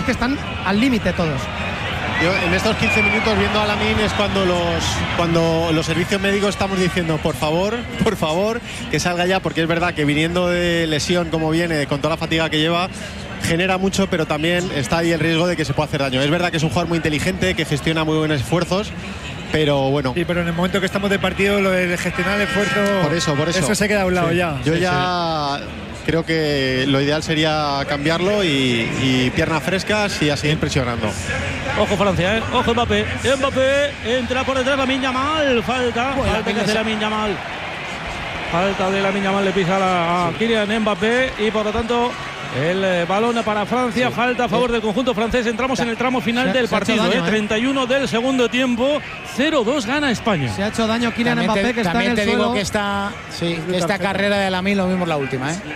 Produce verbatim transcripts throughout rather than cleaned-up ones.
que están al límite todos. Yo en estos quince minutos viendo a Lamine es cuando los cuando los servicios médicos estamos diciendo por favor, por favor, que salga ya, porque es verdad que viniendo de lesión como viene, con toda la fatiga que lleva, genera mucho, pero también está ahí el riesgo de que se pueda hacer daño. Es verdad que es un jugador muy inteligente, que gestiona muy buenos esfuerzos, pero bueno. Sí, pero en el momento que estamos de partido, lo de gestionar el esfuerzo, por eso, por eso. Eso se queda a un lado sí. ya. Yo sí, ya sí. creo que lo ideal sería cambiarlo y, y piernas frescas y a seguir presionando. Ojo Francia, ¿eh? Ojo Mbappé. Mbappé entra por detrás, Lamine Yamal. Falta, bueno, falta que hace Lamine Yamal. Falta de Lamine Yamal, le pisa la, a Kylian Mbappé y por lo tanto el eh, balón para Francia. Sí. Falta a favor del conjunto francés. Entramos en el tramo final se, del se partido. Daño, eh. treinta y uno del segundo tiempo. cero dos gana España. Se ha hecho daño Kylian también Mbappé, te, que está en el te suelo. Digo que esta, sí, que esta carrera de Lamine lo mismo la última, ¿eh?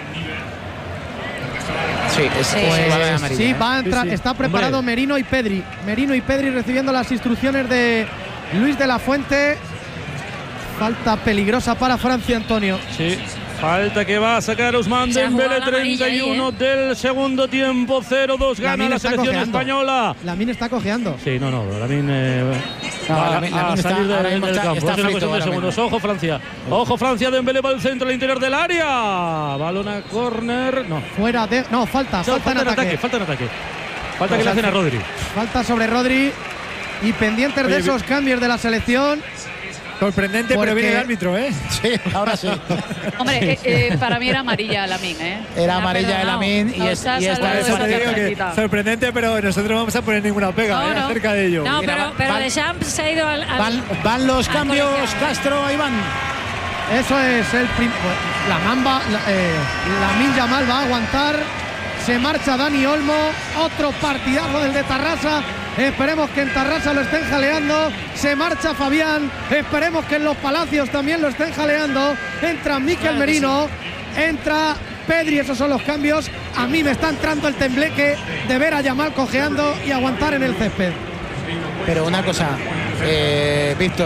Sí, es, sí, pues, pues, amarilla, sí, va a entrar, sí, sí. está preparado Hombre. Merino y Pedri. Merino y Pedri recibiendo las instrucciones de Luis de la Fuente. Falta peligrosa para Francia, Antonio. Sí. Falta que va a sacar Ousmane Dembélé, treinta y uno ahí, ¿eh? Del segundo tiempo, cero dos gana la selección cojeando. Española. Lamine está cojeando. Sí, no, no, Lamine eh, no, va Lamine, a, Lamine salir está, de, del está, campo. Está es una frito, cuestión de segundos. Ojo Francia, ojo Francia, Dembélé va al centro, al interior del área. Balón a córner, no. Fuera de, no, falta, no, falta, falta en en ataque. ataque. Falta en ataque. Falta no, que le hacen a Rodri. Falta sobre Rodri y pendientes Oye, de esos cambios de la selección. Sorprendente, porque... pero viene el árbitro, ¿eh? Sí, ahora sí. Hombre, eh, eh, para mí era amarilla Lamine, ¿eh? Era amarilla de Lamine y, no, es, y esta es que sorprendente, pero nosotros no vamos a poner ninguna pega no, ¿eh? no. acerca de ello. No, Mira, pero, pero van, Deschamps se ha ido al. al van, van los al cambios, colegiado. Castro, ahí van. Eso es el prim... la mamba, la, eh, Lamine Yamal va a aguantar. Se marcha Dani Olmo, otro partidazo del de Tarrasa. Esperemos que en Tarrasa lo estén jaleando. Se marcha Fabián. Esperemos que en los Palacios también lo estén jaleando. Entra Mikel claro Merino. Sí. Entra Pedri. Esos son los cambios. A mí me está entrando el tembleque de ver a Yamal cojeando y aguantar en el césped. Pero una cosa, eh, Víctor.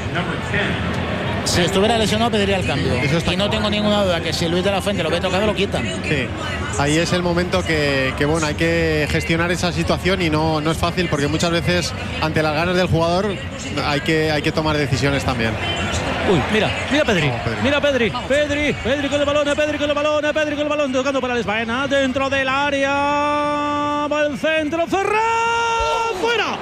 Si estuviera lesionado pediría el cambio. Y no tengo ninguna duda que si Luis de la Fuente lo ve tocado lo quitan. Sí. Ahí es el momento que, que bueno, hay que gestionar esa situación y no, no es fácil porque muchas veces ante las ganas del jugador hay que, hay que tomar decisiones también. Uy, mira, mira Pedri, oh, Pedri. mira Pedri, Pedri, Pedri con el balón, Pedri con el balón, Pedri con el balón, tocando para el España, dentro del área, va el centro, Ferran, fuera.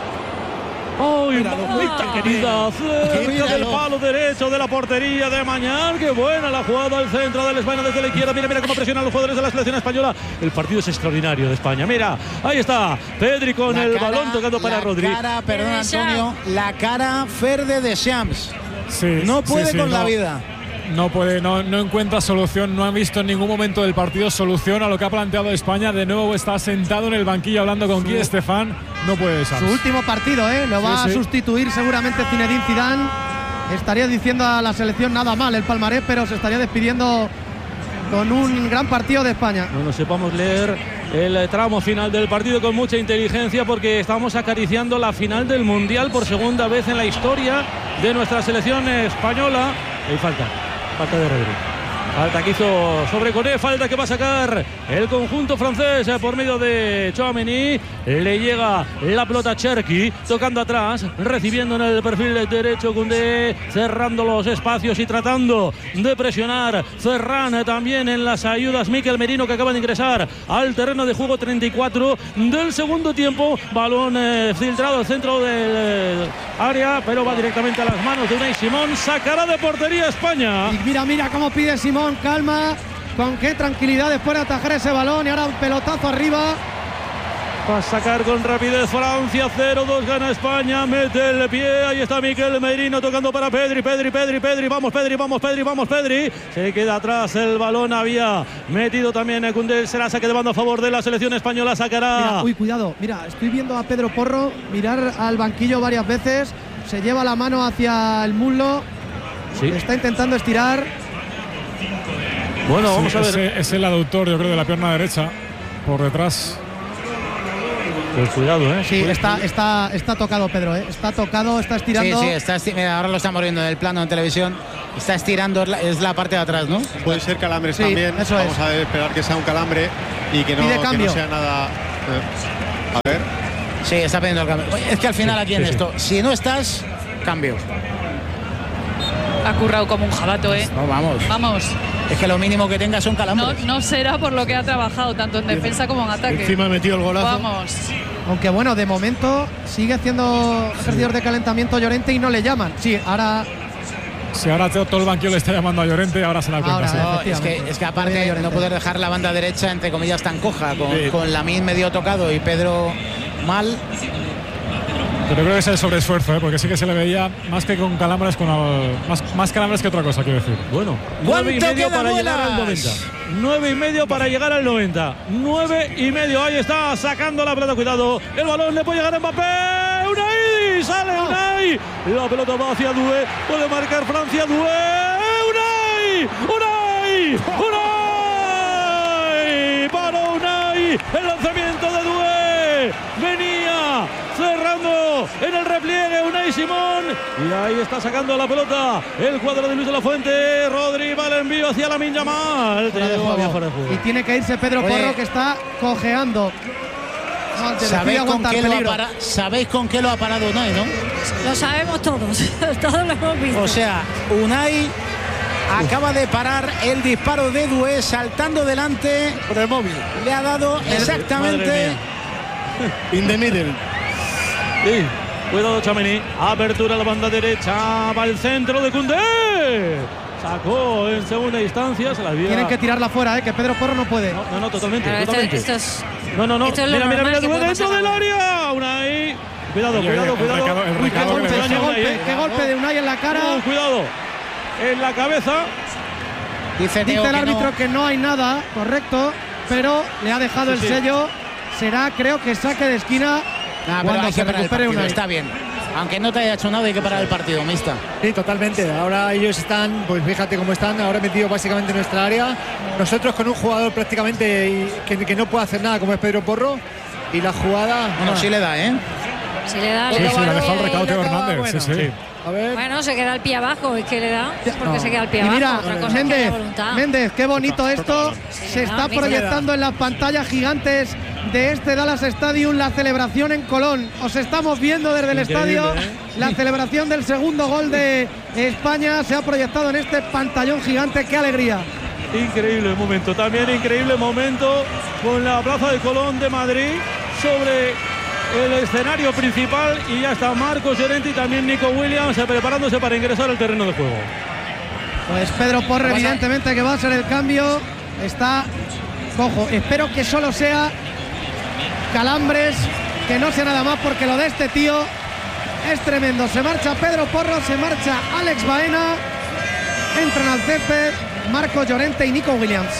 ¡Ay, mamita querida! Cerca del palo derecho de la portería de Mañán. ¡Qué buena la jugada al centro del España desde la izquierda! Mira, mira cómo presionan los jugadores de la selección española. El partido es extraordinario de España. Mira, ahí está Pedri con la el cara, balón tocando para Rodri. La cara, perdón Antonio, la cara Fer de Deschamps. Sí, no puede sí, sí, con no. la vida. No puede, no, no encuentra solución, no ha visto en ningún momento del partido solución a lo que ha planteado España. De nuevo está sentado en el banquillo hablando con Guy Estefan. No puede ser. Su último partido, ¿eh? Lo va sí, sí. a sustituir seguramente Zinedine Zidane. Estaría diciendo a la selección nada mal el palmarés, pero se estaría despidiendo con un gran partido de España. No nos sepamos leer el tramo final del partido con mucha inteligencia porque estamos acariciando la final del Mundial por segunda vez en la historia de nuestra selección española. Y falta. Falta de Rodri. Falta que hizo sobre Coné, falta que va a sacar el conjunto francés por medio de Tchouaméni. Le llega la pelota a Cherki, tocando atrás, recibiendo en el perfil derecho Koundé, cerrando los espacios y tratando de presionar. Ferran también en las ayudas. Mikel Merino, que acaba de ingresar al terreno de juego, treinta y cuatro del segundo tiempo. Balón eh, filtrado al centro del área, pero va directamente a las manos de Unai Simón. Sacará de portería España. Y mira, mira cómo pide Simón. Calma, con qué tranquilidad después de atajar ese balón y ahora un pelotazo arriba. Va a sacar con rapidez Francia, cero dos gana España, mete el pie, ahí está Mikel Merino tocando para Pedri, Pedri, Pedri, Pedri, vamos Pedri, vamos Pedri, vamos Pedri, se queda atrás el balón, había metido también a Koundé, será saque de banda a favor de la selección española, sacará. Mira, uy, cuidado, mira, estoy viendo a Pedro Porro mirar al banquillo varias veces, se lleva la mano hacia el muslo, sí. Está intentando estirar. Bueno, sí, vamos a ver. Ese, es el aductor, yo creo, de la pierna derecha, por detrás. Pues cuidado, ¿eh? Sí, está, está, está tocado Pedro, ¿eh? Está tocado, está estirando. Sí, sí, está esti mira, ahora lo estamos viendo en el plano en televisión. Está estirando, es la, es la parte de atrás, ¿no? Puede ser calambres sí, también. Eso Vamos es. a ver, esperar que sea un calambre y que no, que no sea nada. Eh. A ver. Sí, está pidiendo el cambio. Es que al final aquí en sí, esto, sí. si no estás, cambio. Ha currado como un jabato, ¿eh? No, vamos. Vamos. Es que lo mínimo que tenga son No, calambres. no será por lo que ha trabajado, tanto en defensa como en ataque. Encima metió el golazo. Vamos. Aunque bueno, de momento sigue haciendo ejercicios de calentamiento Llorente y no le llaman. Sí, ahora Si ahora todo el banquillo le está llamando a Llorente, ahora se la cuenta. Ahora, sí. No, es efectivamente. que, es que aparte no poder dejar la banda derecha, entre comillas, tan coja, con, Sí. con Lamine medio tocado y Pedro mal. Pero creo que es el sobreesfuerzo, ¿eh? Porque sí que se le veía más que con calambres, con al- más, más calambres que otra cosa, quiero decir. Bueno, nueve y ¿Cuánto medio queda, para llegar al Buenas? noventa. Nueve y medio para llegar al noventa. Nueve y medio. Ahí está sacando la pelota. Cuidado. El balón le puede llegar a Mbappé. Unai. Sale Unai. La pelota va hacia Doué. Puede marcar Francia. Doué. Unai. Unai. Unai. Para Unai. El lanzamiento de Doué. Venía cerrando en el repliegue Unai Simón. Y ahí está sacando la pelota el cuadro de Luis de la Fuente. Rodri va el envío hacia Lamine Yamal. fuera de Todavía juego. fuera de juego. Y tiene que irse Pedro Oye. Porro, que está cojeando. No, te decide ¿Sabéis con, aguantar qué lo ha peligro. para- ¿Sabéis con qué lo ha parado Unai, no? Lo sabemos todos, todos lo hemos visto. O sea, Unai acaba de parar el disparo de Doué saltando delante. Por el móvil. Le ha dado Madre exactamente. mía. In the middle. Sí, cuidado Tchouaméni. Apertura a la banda derecha. Va al centro de Koundé. Sacó en segunda instancia. Se la había... Tienen que tirarla fuera, eh, que Pedro Porro no puede. No, no, no, totalmente. Pero esto, totalmente. esto es, No, no, no. esto es lo Mira, mira, normal mira. que Doué puede dentro pasar del ahora. área. Unai. Cuidado, Oye, cuidado, oye, el cuidado. recado- el Uy, qué recado golpe, que le Qué daño, golpe, Unai, eh. qué golpe de Unai en la cara. Uh, cuidado. En la cabeza. Dice Teo Dice el que árbitro no. que no hay nada, correcto, pero le ha dejado Sí, el sí. sello. Será, creo que saque de esquina Nah, pero cuando hay se que parar el recupere partido, Unai. está bien. Aunque no te haya hecho nada, hay que parar el partido, mixta. Sí, totalmente. Ahora ellos están, pues fíjate cómo están, ahora metidos básicamente en nuestra área. Nosotros con un jugador prácticamente y- que, que no puede hacer nada, como es Pedro Porro. Y la jugada. Bueno, ah, sí le da, ¿eh? Si le da, Sí, le sí, da- le ha dejado el recado Teo Bueno, Hernández. bueno. Sí, sí. A ver. Bueno, se queda el pie abajo, es que le da, porque No. se queda el pie Y abajo. mira, Otra cosa es que haya Méndez, voluntad. Méndez, qué bonito esto. Se le está da, proyectando en las pantallas gigantes de este Dallas Stadium la celebración en Colón. Os estamos viendo desde el Increíble, estadio. ¿eh? La celebración del segundo gol de España se ha proyectado en este pantallón gigante. ¡Qué alegría! Increíble momento, también increíble momento con la Plaza de Colón de Madrid sobre el escenario principal y ya está Marcos Llorente y también Nico Williams eh, preparándose para ingresar al terreno de juego. Pues Pedro Porro, pasa? evidentemente que va a ser el cambio. Está cojo. Espero que solo sea calambres, que no sea nada más, porque lo de este tío es tremendo. Se marcha Pedro Porro, se marcha Alex Baena. Entran al césped Marcos Llorente y Nico Williams.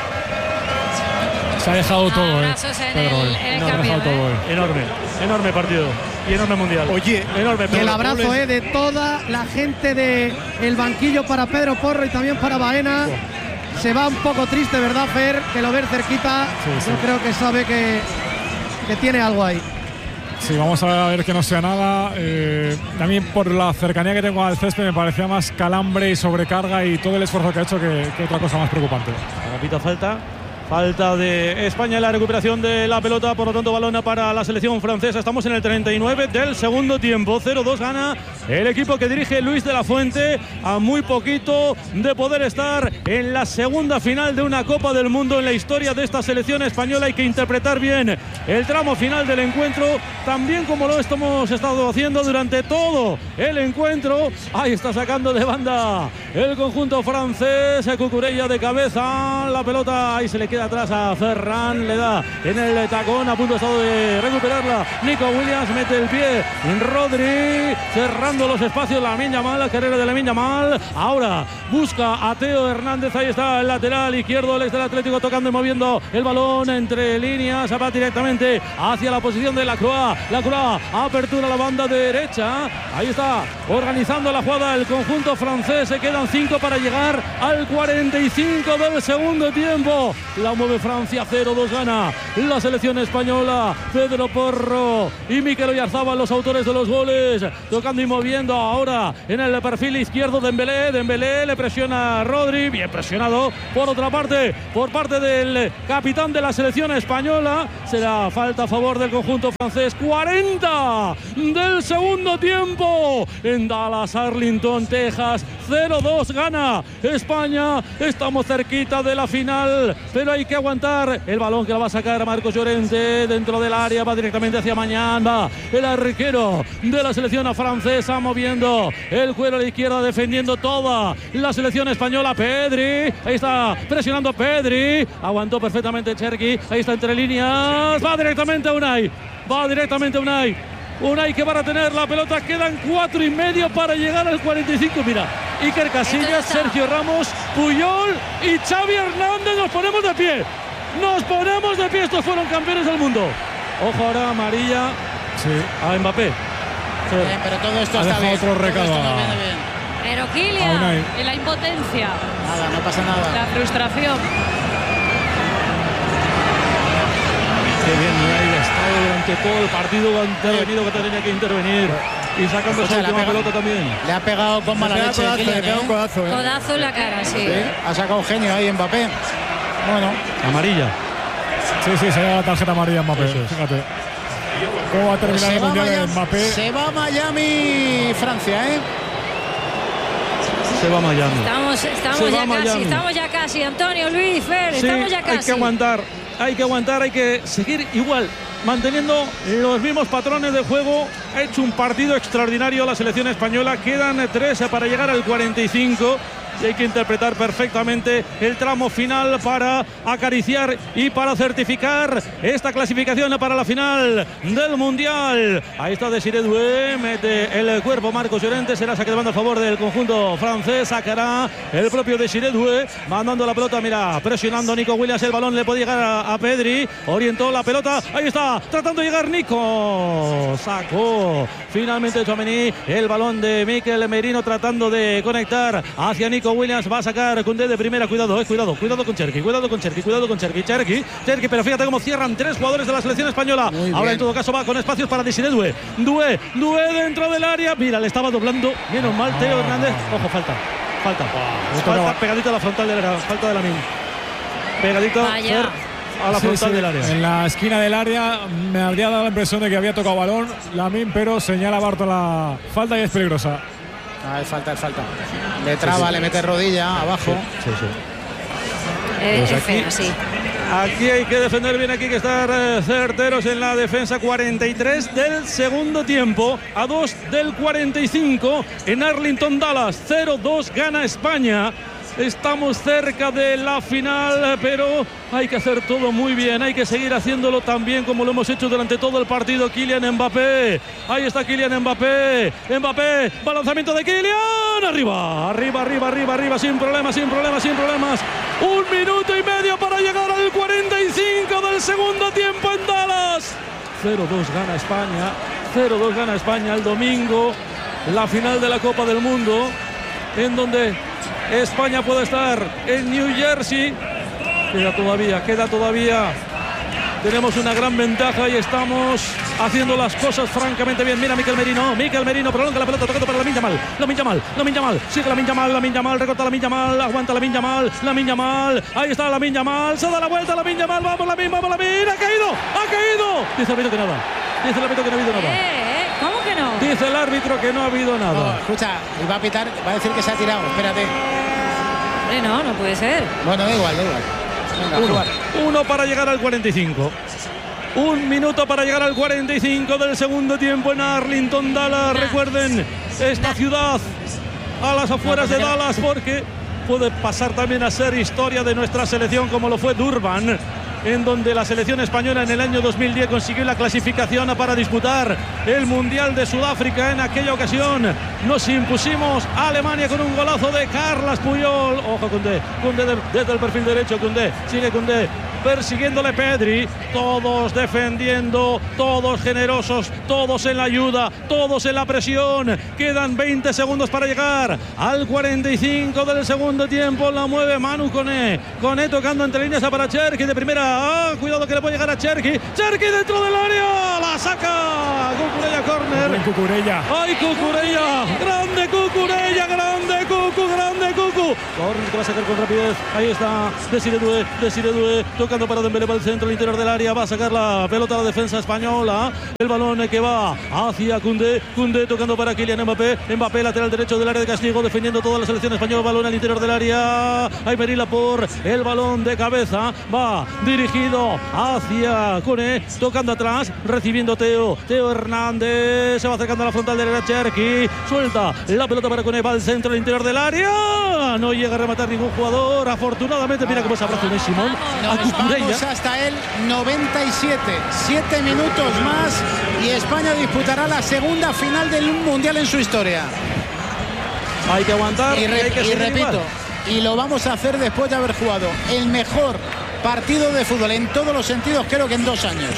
Se ha dejado todo, ¿eh? Abrazos en Pedro, el- eh. en el Se ha cambio, dejado ¿eh? todo, eh. Enorme, enorme partido y enorme mundial. Oye, enorme. Y el Pedro. abrazo eh, de toda la gente del el banquillo para Pedro Porro y también para Baena. Se va un poco triste, ¿verdad, Fer? Que lo ver cerquita. Sí, sí. Yo creo que sabe que, que tiene algo ahí. Sí, vamos a ver que no sea nada. Eh, también por la cercanía que tengo al césped me parecía más calambre y sobrecarga y todo el esfuerzo que ha hecho que, que otra cosa más preocupante. Repito, falta. Falta de España en la recuperación de la pelota, por lo tanto balón para la selección francesa. Estamos en el treinta y nueve del segundo tiempo. cero dos gana el equipo que dirige Luis de la Fuente a muy poquito de poder estar en la segunda final de una Copa del Mundo en la historia de esta selección española. Hay que interpretar bien el tramo final del encuentro, también como lo hemos estado haciendo durante todo el encuentro. Ahí está sacando de banda el conjunto francés. Cucurella de cabeza, la pelota ahí se le queda atrás a Ferran, le da en el tacón, a punto de estado de recuperarla Nico Williams, mete el pie Rodri, cerrando los espacios Lamine Yamal, la carrera de Lamine Yamal, ahora busca a Teo Hernández, ahí está el lateral izquierdo, el ex del Atlético tocando y moviendo el balón entre líneas, va directamente hacia la posición de Lacroix, Lacroix, apertura a la banda derecha, ahí está organizando la jugada el conjunto francés, se quedan cinco para llegar al cuarenta y cinco del segundo tiempo. La mueve Francia, cero dos gana la selección española. Pedro Porro y Mikel Oyarzabal, los autores de los goles, tocando y moviendo ahora en el perfil izquierdo. Dembélé, Dembélé le presiona a Rodri, bien presionado por otra parte, por parte del capitán de la selección española. Será falta a favor del conjunto francés. cuarenta del segundo tiempo en Dallas, Arlington, Texas. cero dos gana España. Estamos cerquita de la final, pero hay que aguantar. El balón que la va a sacar Marcos Llorente dentro del área, va directamente hacia Mañana. El arquero de la selección francesa moviendo el cuero a la izquierda, defendiendo toda la selección española. Pedri, ahí está presionando Pedri, aguantó perfectamente Cherki, ahí está entre líneas, va directamente a Unai, va directamente a Unai. Unai que van a tener la pelota, quedan cuatro y medio para llegar al cuarenta y cinco. Mira, Iker Casillas, Sergio Ramos, Puyol y Xavi Hernández. Nos ponemos de pie, nos ponemos de pie. Estos fueron campeones del mundo. Ojo ahora, amarilla sí. a Mbappé. Sí. Bien, pero todo esto ha está bien. Otro recado. Pero Kylian, en la impotencia. Nada, no pasa nada. La frustración. Qué bien, Unai ha estado durante todo el partido, ha intervenido que tenía que intervenir. Y sacando esa última pelota también. Le ha pegado con mala leche. Codazo, Kylian, le pega ¿eh? un codazo. ¿eh? Codazo en la cara, sí. Sí, ha sacado genio ahí Mbappé. Bueno. Amarilla. Sí, sí, se lleva la tarjeta amarilla Mbappé. Fíjate. ¿Cómo va a terminar el mundial de Mbappé? Se va a Miami, Francia, ¿eh? Se va a Miami. Estamos, estamos ya casi, estamos ya casi. Antonio, Luis, Fer, sí, estamos ya casi. Hay que aguantar, hay que aguantar, hay que seguir igual, manteniendo los mismos patrones de juego. Ha hecho un partido extraordinario la selección española. Quedan tres para llegar al cuarenta y cinco. Y hay que interpretar perfectamente el tramo final para acariciar y para certificar esta clasificación para la final del Mundial. Ahí está Desiré Doué, mete el cuerpo Marcos Llorente, será saque de banda a favor del conjunto francés. Sacará el propio Desiré Doué, mandando la pelota, mira, presionando Nico Williams, el balón le puede llegar a, a Pedri, orientó la pelota, ahí está, tratando de llegar Nico, sacó finalmente Tchouaméni, el balón de Mikel Merino tratando de conectar hacia Nico Williams, va a sacar Koundé de primera, cuidado, eh, cuidado, cuidado con Cherki, cuidado con Cherki, cuidado con Cherki, Cherki, Cherki, pero fíjate cómo cierran tres jugadores de la selección española. Ahora en todo caso va con espacios para Desiré Doué, Doué, Doué dentro del área, mira, le estaba doblando, menos mal Teo Hernández, ojo, falta, falta, falta, pegadito a la frontal del área, falta de Lamine, pegadito Fer, a la sí, frontal sí. del área. En la esquina del área me habría dado la impresión de que había tocado balón Lamine, pero señala Barto la falta y es peligrosa. Ah, es falta, es falta. Le traba, sí, sí. le mete rodilla abajo. Sí, sí, sí. Eh, Pues es aquí, fea, sí. aquí hay que defender bien, aquí hay que estar eh, certeros en la defensa. cuarenta y tres del segundo tiempo a dos del cuarenta y cinco en Arlington, Dallas. cero dos gana España. Estamos cerca de la final, pero hay que hacer todo muy bien, hay que seguir haciéndolo tan bien como lo hemos hecho durante todo el partido. Kylian Mbappé, ahí está Kylian Mbappé, Mbappé, balanzamiento de Kylian, arriba, arriba, arriba, arriba, arriba, sin problemas, sin problemas, sin problemas. Un minuto y medio para llegar al cuarenta y cinco del segundo tiempo en Dallas. cero dos gana España, cero dos gana España el domingo, la final de la Copa del Mundo, en donde España puede estar en New Jersey. Queda todavía, queda todavía. Tenemos una gran ventaja y estamos haciendo las cosas francamente bien. Mira Mikel Merino, Mikel Merino prolonga la pelota, tocando para Lamine Yamal, Lamine Yamal, Lamine Yamal, sigue Lamine Yamal, Lamine Yamal, recorta Lamine Yamal, aguanta Lamine Yamal, Lamine Yamal, ahí está Lamine Yamal, se da la vuelta Lamine Yamal, vamos Lamine, vamos Lamine, ha caído, ha caído. Dice el árbitro que nada, dice el árbitro que no ha habido nada. Eh, eh, ¿Cómo que no? Dice el árbitro que no ha habido nada. No, escucha, y va a pitar, va a decir que se ha tirado, espérate. Eh, no, no puede ser. Bueno, da igual, da igual. Venga, uno, jugar. uno para llegar al cuarenta y cinco. Un minuto para llegar al cuarenta y cinco del segundo tiempo en Arlington, Dallas. Nah. Recuerden, esta ciudad a las afueras de Dallas, porque puede pasar también a ser historia de nuestra selección, como lo fue Durban, en donde la selección española en el año dos mil diez consiguió la clasificación para disputar el Mundial de Sudáfrica. En aquella ocasión nos impusimos a Alemania con un golazo de Carles Puyol. Ojo Koundé, Koundé desde el perfil derecho, Koundé, sigue Koundé, persiguiéndole Pedri, todos defendiendo, todos generosos, todos en la ayuda, todos en la presión. Quedan veinte segundos para llegar al cuarenta y cinco del segundo tiempo. La mueve Manu Koné, Koné tocando entre líneas para Cherki de primera. Ah, cuidado que le puede llegar a Cherki, Cherki dentro del área, la saca Cucurella, córner. Buen Cucurella. ¡Ay, Cucurella! ¡Grande Cucurella! ¡Grande Cucu! ¡Grande Cucu! Córner que va a sacar con rapidez. Ahí está Desiré Doué, Desiré Doué tocando para Dembélé, para el centro, al interior del área. Va a sacar la pelota a la defensa española. El balón que va hacia Koundé, Koundé tocando para Kylian Mbappé. Mbappé, lateral derecho del área de castigo, defendiendo toda la selección española. Balón al interior del área. Aymeri Laporte, el balón de cabeza. Va dirigido hacia Koné, tocando atrás, recibiendo Teo. Teo Hernández se va acercando a la frontal del área. Cherki suelta la pelota para Koné, va al centro, al interior del área. No llega a rematar ningún jugador. Afortunadamente, mira cómo se abraza de Simón a Cucurella. Vamos hasta el noventa y siete. Siete minutos más y España disputará la segunda final del Mundial en su historia. Hay que aguantar. Y, re hay que y repito, igual. Y lo vamos a hacer después de haber jugado el mejor partido de fútbol en todos los sentidos, creo que en dos años.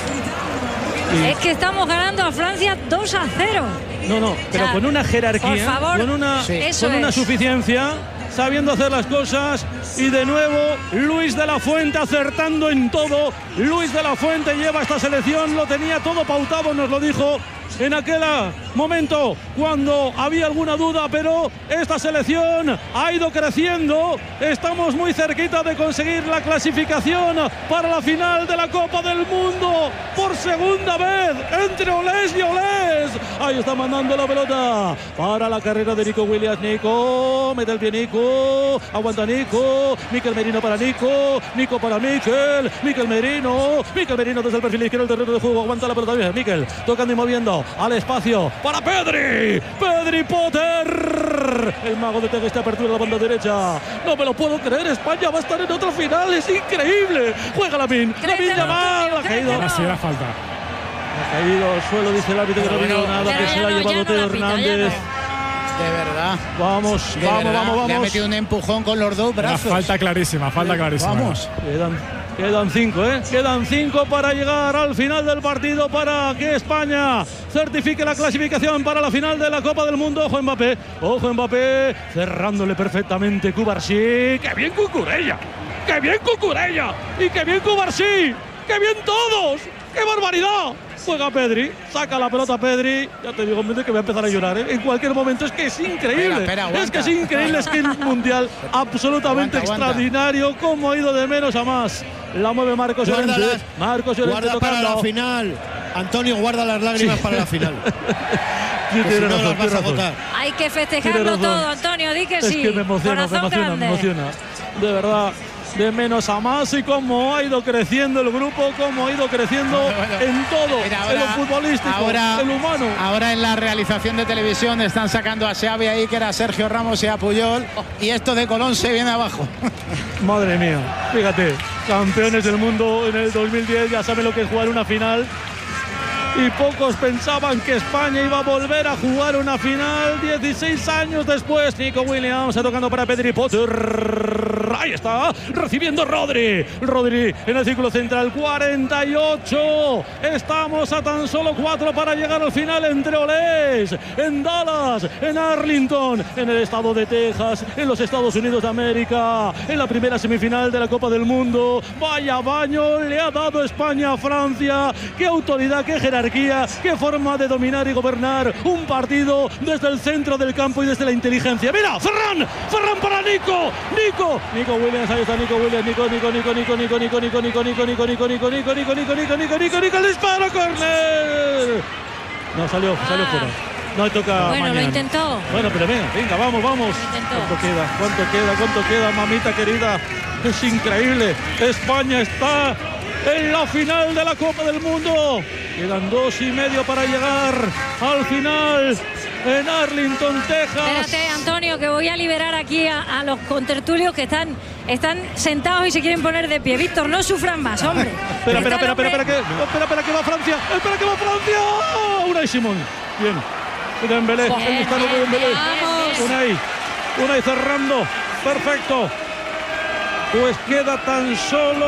Sí. Es que estamos ganando a Francia dos a cero. No, no, pero o sea, con una jerarquía, por favor, con una, sí. con una es. suficiencia, sabiendo hacer las cosas. Y de nuevo Luis de la Fuente acertando en todo. Luis de la Fuente lleva esta selección, lo tenía todo pautado, nos lo dijo en aquel momento cuando había alguna duda, pero esta selección ha ido creciendo. Estamos muy cerquita de conseguir la clasificación para la final de la Copa del Mundo por segunda vez entre Olés y Olés. Ahí está mandando la pelota para la carrera de Nico Williams. Nico, mete el pie Nico, aguanta Nico, Mikel Merino para Nico, Nico para Mikel, Mikel Merino, Mikel Merino desde el perfil izquierdo del terreno de juego, aguanta la pelota Mikel, tocando y moviendo al espacio para Pedri, Pedri Potter, el mago de esta apertura de la banda derecha. No me lo puedo creer, España va a estar en otra final, es increíble. Juega Lamine, Lamine Yamal, ha caído. Ahora sí da falta. Ha caído al suelo, dice el árbitro que no ha habido nada, que se lo ha llevado Teo Hernández. De verdad. Vamos, de vamos, verdad. vamos, vamos. Le ha metido un empujón con los dos brazos. Una falta clarísima, falta clarísima. Vamos. Quedan, quedan cinco, ¿eh? Quedan cinco para llegar al final del partido para que España certifique la clasificación para la final de la Copa del Mundo. Ojo Mbappé, ojo Mbappé, cerrándole perfectamente Cubarsí. ¡Qué bien Cucurella! ¡Qué bien Cucurella! ¡Y qué bien Cubarsí! ¡Qué bien todos! ¡Qué barbaridad! Juega Pedri, saca la pelota Pedri. Ya te digo, que voy a empezar a llorar, ¿eh? En cualquier momento, es que es increíble. Espera, espera, es que es increíble, es que el mundial absolutamente aguanta, extraordinario. Aguanta. Cómo ha ido de menos a más. La mueve Marcos Llorente. Marcos Llorente guarda para la final. Antonio, guarda las lágrimas sí. para la final. Sí, si no las vas a agotar. Hay que festejarlo todo, Antonio, di que es sí. Es que me emociona, Corazón me emociona, grande. me emociona. De verdad. De menos a más y cómo ha ido creciendo el grupo, cómo ha ido creciendo bueno, bueno. en todo, Mira, ahora, en lo futbolístico, ahora, en lo humano. Ahora en la realización de televisión están sacando a Xavi ahí, que era Sergio Ramos y a Puyol, y esto de Colón se viene abajo. Madre mía, fíjate, campeones del mundo en el dos mil diez, ya saben lo que es jugar una final. Y pocos pensaban que España iba a volver a jugar una final dieciséis años después. Nico Williams tocando para Pedri Potter. Ahí está, recibiendo Rodri. Rodri en el círculo central, cuarenta y ocho. Estamos a tan solo cuatro para llegar al final entre Olés, en Dallas, en Arlington, en el estado de Texas, en los Estados Unidos de América, en la primera semifinal de la Copa del Mundo. Vaya baño le ha dado España a Francia. Qué autoridad, qué jerarquía. Qué forma de dominar y gobernar un partido desde el centro del campo y desde la inteligencia. Mira, Ferran, Ferran para Nico, Nico, Nico Williams, ahí está Nico Williams, Nico, Nico, Nico, Nico, Nico, Nico, Nico, Nico, Nico, Nico, Nico, Nico, Nico, Nico, Nico, Nico, Nico, Nico, Nico, el disparo, córner. No, salió, salió fuera. No toca bueno, mañana. Lo intentó. Bueno, pero venga, venga, vamos, vamos. ¿Cuánto queda? ¿Cuánto queda? ¿Cuánto queda, mamita querida? Es increíble. España está en la final de la Copa del Mundo. Quedan dos y medio para llegar al final en Arlington, Texas. Espérate, Antonio, que voy a liberar aquí a, a los contertulios que están, están sentados y se quieren poner de pie. Víctor, no sufran más, hombre. espera, espera, espera, espera, espera, que, espera, espera, que va Francia. Espera, que va Francia. Unai Simón. Bien. Dembélé, el disparo de Dembélé. Unai, Unai cerrando. Perfecto. pues queda tan solo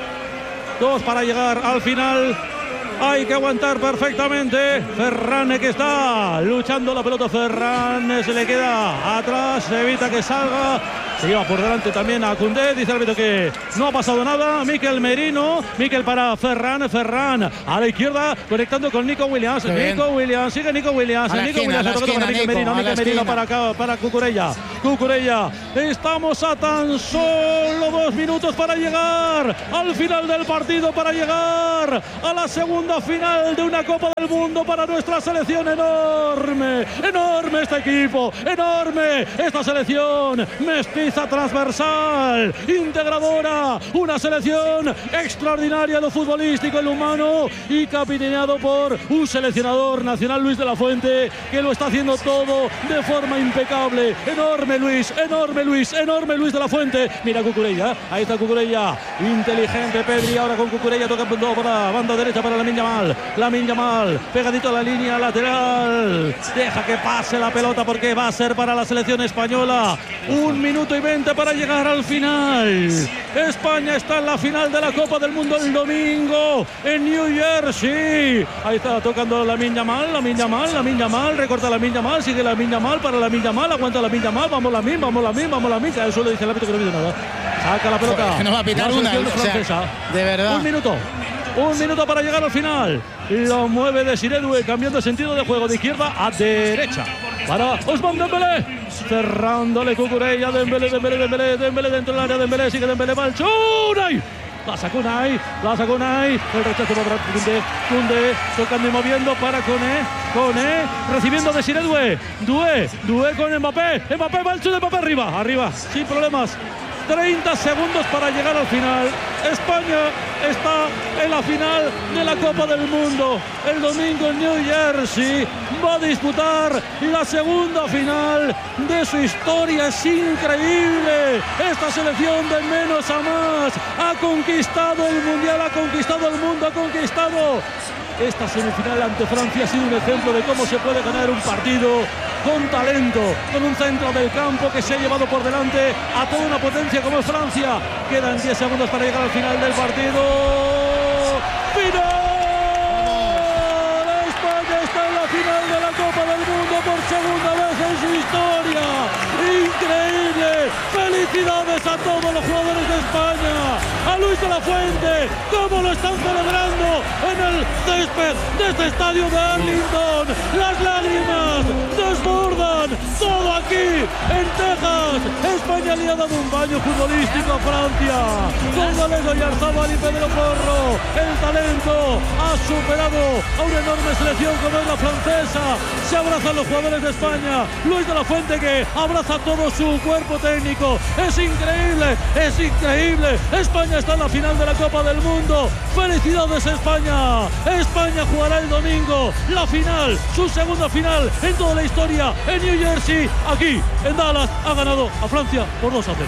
dos para llegar al final. Hay que aguantar perfectamente. Ferran, que está luchando la pelota. Ferran se le queda atrás, evita que salga. Se lleva por delante también a Koundé. Dice el árbitro que no ha pasado nada. Mikel Merino. Mikel para Ferran. Ferran a la izquierda, conectando con Nico Williams. Nico Williams, sigue Nico Williams. A la Nico esquina, Williams, a la esquina, Mikel Nico, Merino. a la Mikel Merino esquina. para acá, para Cucurella. Cucurella. Estamos a tan solo dos minutos para llegar al final del partido, para llegar a la segunda final de una Copa del Mundo para nuestra selección. Enorme, enorme este equipo, enorme esta selección, mestiza, transversal, integradora, una selección extraordinaria en lo futbolístico, en lo humano, y capitaneado por un seleccionador nacional, Luis de la Fuente, que lo está haciendo todo de forma impecable. Enorme Luis, enorme Luis, enorme Luis de la Fuente. Mira Cucurella, ahí está Cucurella, inteligente Pedri, ahora con Cucurella toca por la banda derecha para Lamine Yamal. Lamine Yamal, pegadito a la línea lateral, deja que pase la pelota porque va a ser para la selección española. Un minuto y veinte para llegar al final. España está en la final de la Copa del Mundo el domingo en New Jersey. Ahí está tocando Lamine Yamal, Lamine Yamal, Lamine Yamal, recorta Lamine Yamal, sigue Lamine Yamal para Lamine Yamal, aguanta Lamine Yamal, vamos Lamine, vamos Lamine, vamos Lamine. Cae al suelo, dice el árbitro que no ha habido nada. Saca la pelota. Joder, no va a pitar La una, selección o sea, francesa. de verdad. Un minuto. Un minuto para llegar al final. Lo mueve Desiré Doué, cambiando de sentido de juego de izquierda a derecha. Para Ousmane Dembélé. Cerrándole Cucurella. Dembélé, Dembélé, Dembélé, Dembélé dentro del área. Dembélé, sigue Dembélé. Va el Unai. La sacó Unai. La sacó Unai. El rechazo para Koundé. Koundé tocando y moviendo para Koné. Koné recibiendo Desiré Doué. Doué. Doué con Mbappé. Mbappé va el chute de Mbappé arriba. Arriba. Sin problemas. treinta segundos para llegar al final. España está en la final de la Copa del Mundo. El domingo en New Jersey va a disputar la segunda final de su historia. Es increíble. Esta selección de menos a más ha conquistado el Mundial, ha conquistado el mundo, ha conquistado esta semifinal ante Francia. Ha sido un ejemplo de cómo se puede ganar un partido con talento, con un centro del campo que se ha llevado por delante a toda una potencia como es Francia. Quedan diez segundos para llegar al final del partido. ¡Final! España está en la final de la Copa del Mundo por segunda vez en su historia. ¡Increíble! ¡Felicidades a todos los jugadores de España! A Luis de la Fuente, cómo lo están celebrando en el césped de este estadio de Arlington. Las lágrimas desbordan todo aquí en Texas. España le ha dado un baño futbolístico a Francia. Con Gallego y Arzabal y Pedro Porro, el talento ha superado a una enorme selección como es la francesa. Se abrazan los jugadores de España. Luis de la Fuente, que abraza todo su cuerpo técnico. Es increíble, es increíble. España está en la final de la Copa del Mundo. ¡Felicidades España! España jugará el domingo la final, su segunda final en toda la historia en New Jersey. Aquí en Dallas ha ganado a Francia por dos a cero.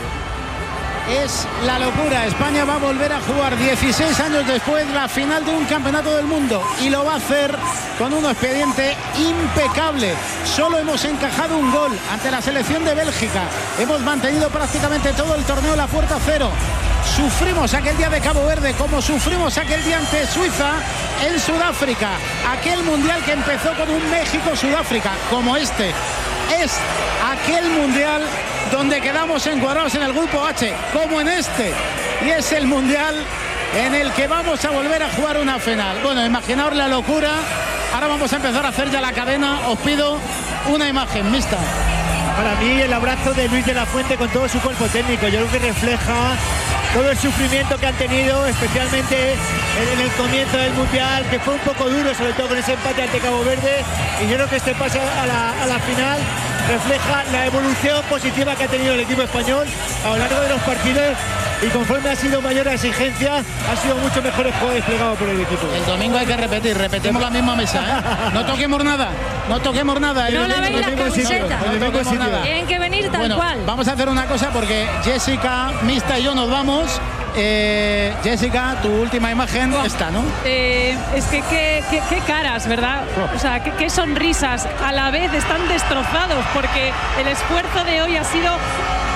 Es la locura. España va a volver a jugar dieciséis años después la final de un campeonato del mundo, y lo va a hacer con un expediente impecable. Solo hemos encajado un gol ante la selección de Bélgica. Hemos mantenido prácticamente todo el torneo la puerta cero. Sufrimos aquel día de Cabo Verde como sufrimos aquel día ante Suiza en Sudáfrica. Aquel mundial que empezó con un México-Sudáfrica como este. Es aquel mundial donde quedamos encuadrados en el grupo H, como en este. Y es el mundial en el que vamos a volver a jugar una final. Bueno, imaginaos la locura. Ahora vamos a empezar a hacer ya la cadena. Os pido una imagen mixta. Para mí el abrazo de Luis de la Fuente con todo su cuerpo técnico, yo creo que refleja todo el sufrimiento que han tenido, especialmente en el comienzo del Mundial, que fue un poco duro, sobre todo con ese empate ante Cabo Verde, y yo creo que este paso a la, a la final refleja la evolución positiva que ha tenido el equipo español a lo largo de los partidos, y conforme ha sido mayor la exigencia, ha sido mucho mejor el juego desplegado por el equipo. El domingo hay que repetir, repetimos la misma mesa, ¿eh? No toquemos nada, no toquemos nada. No lavéis las camisetas. No toquemos nada. Tienen que venir tal bueno, cual. Vamos a hacer una cosa porque Jessica, Mista y yo nos vamos. Eh, Jessica, tu última imagen oh. está, ¿no? Eh, es que qué, qué, qué caras, ¿verdad? O sea, qué, qué sonrisas. A la vez están destrozados porque el esfuerzo de hoy ha sido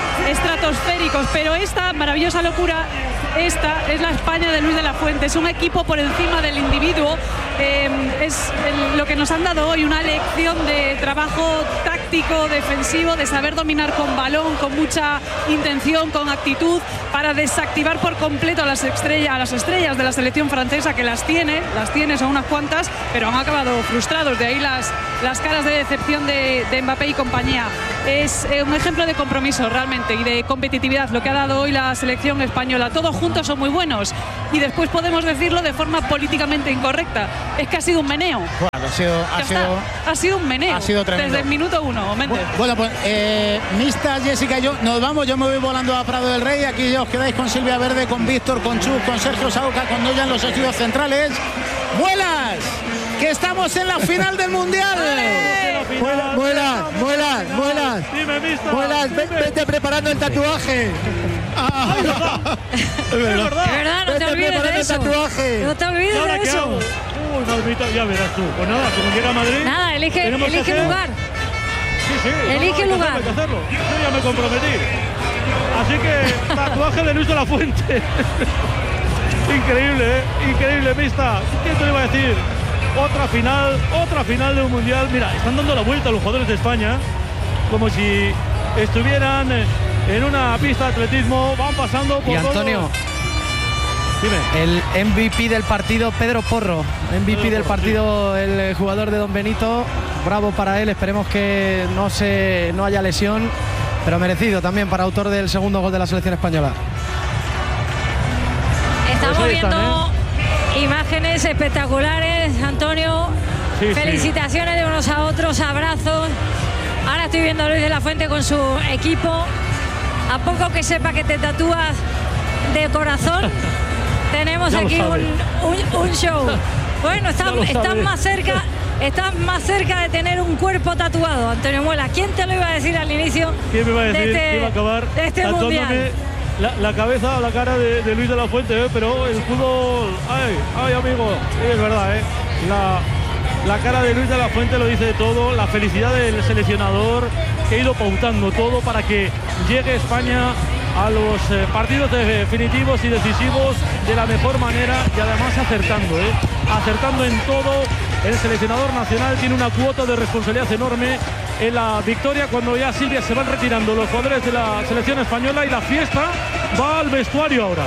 estratosféricos, pero esta maravillosa locura, esta es la España de Luis de la Fuente, es un equipo por encima del individuo, eh, es el, lo que nos han dado hoy, una lección de trabajo táctico, defensivo, de saber dominar con balón, con mucha intención, con actitud, para desactivar por completo a las estrellas, a las estrellas de la selección francesa, que las tiene, las tiene, son unas cuantas, pero han acabado frustrados, de ahí las, las caras de decepción de, de Mbappé y compañía. Es eh, un ejemplo de compromiso realmente y de competitividad lo que ha dado hoy la selección española. Todos juntos son muy buenos y después podemos decirlo de forma políticamente incorrecta. Es que ha sido un meneo. Bueno, ha sido, ha sido, ha sido un meneo. Ha sido tremendo. Desde el minuto uno. Méndez. Bueno, pues eh, Mista, Jessica y yo nos vamos. Yo me voy volando a Prado del Rey. Aquí os quedáis con Silvia Verde, con Víctor, con Chus, con Sergio Sauca, con Noya en los estudios centrales. ¡Vuelas! Que estamos en la final del Mundial. Vuelas, vuelas, vuelas, vuelas. Dime, Mista. Vuelas, ve- vete preparando el tatuaje. Ah, es verdad. Es verdad. De verdad, no te Vete olvides de preparando el eso. tatuaje. No te ¿Y olvides ahora de qué eso. hago? Uy, maldita, ya verás tú. Pues nada, como llega a Madrid. Nada, elige, tenemos que elige hacer- lugar. Sí, sí. no, Elige no, hay que lugar. hacerlo, hay que hacerlo. Yo ya me comprometí. Así que, tatuaje de Luis de la Fuente. Increíble, ¿eh? Increíble, Mista. ¿Quién te lo iba a decir? Otra final, otra final de un mundial. Mira, están dando la vuelta los jugadores de España, como si estuvieran en una pista de atletismo. Van pasando por Y Antonio, todos. Dime. el M V P del partido, Pedro Porro. M V P Pedro del Porro, partido, el jugador de Don Benito. Bravo para él. Esperemos que no, se, no haya lesión, pero merecido también para autor del segundo gol de la selección española. Estamos Pues ahí están, viendo imágenes espectaculares, Antonio. Sí, sí. Felicitaciones de unos a otros, abrazos. Ahora estoy viendo a Luis de la Fuente con su equipo. A poco que sepa que te tatúas de corazón, tenemos Ya lo aquí un, sabe. un- un show. Bueno, estás, Ya lo estás sabe. más cerca, estás más cerca de tener un cuerpo tatuado, Antonio Muela. ¿Quién te lo iba a decir al inicio? ¿Quién me iba a decir de este- que iba a acabar de este tatuándome mundial? la, la cabeza o la cara de, de Luis de la Fuente? ¿eh? Pero el fútbol, ay, ay amigo, sí, es verdad, ¿eh? la, la cara de Luis de la Fuente lo dice todo, la felicidad del seleccionador que ha ido pautando todo para que llegue España a los eh, partidos definitivos y decisivos de la mejor manera y además acertando, ¿eh? acertando en todo. El seleccionador nacional tiene una cuota de responsabilidad enorme en la victoria cuando ya, Silvia, se van retirando los jugadores de la selección española y la fiesta va al vestuario ahora.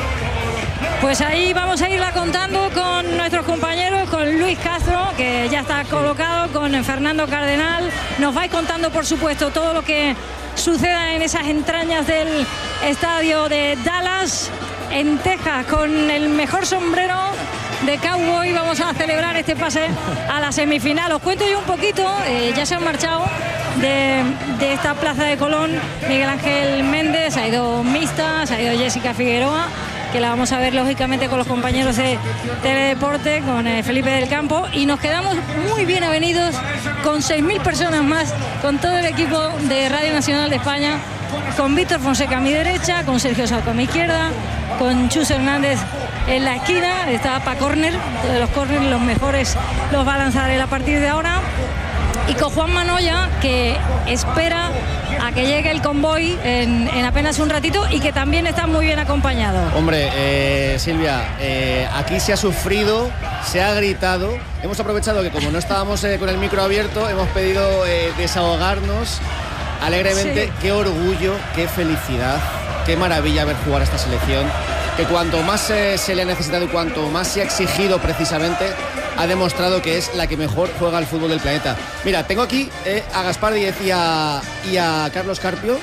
Pues ahí vamos a irla contando con nuestros compañeros, con Luis Castro, que ya está colocado, con Fernando Cardenal. Nos vais contando, por supuesto, todo lo que suceda en esas entrañas del estadio de Dallas, en Texas, con el mejor sombrero de cowboy. Vamos a celebrar este pase a la semifinal. Os cuento yo un poquito, eh, ya se han marchado de, de esta plaza de Colón Miguel Ángel Méndez, ha ido Mista, se ha ido Jessica Figueroa, que la vamos a ver lógicamente con los compañeros de Teledeporte, con eh, Felipe del Campo, y nos quedamos muy bien avenidos con seis mil personas más, con todo el equipo de Radio Nacional de España, con Víctor Fonseca a mi derecha, con Sergio Sauca a mi izquierda, con Chus Hernández en la esquina, está para córner, todos los córner los mejores los va a lanzar él a partir de ahora, y con Juan Manoya, que espera a que llegue el convoy en, en apenas un ratito y que también está muy bien acompañado. Hombre, eh, Silvia, eh, aquí se ha sufrido, se ha gritado. Hemos aprovechado que como no estábamos eh, con el micro abierto, hemos pedido eh, desahogarnos alegremente. Sí. Qué orgullo, qué felicidad, qué maravilla ver jugar a esta selección, que cuanto más eh, se le ha necesitado y cuanto más se ha exigido precisamente, ha demostrado que es la que mejor juega al fútbol del planeta. Mira, tengo aquí eh, a Gaspar Díez y a, y a Carlos Carpio.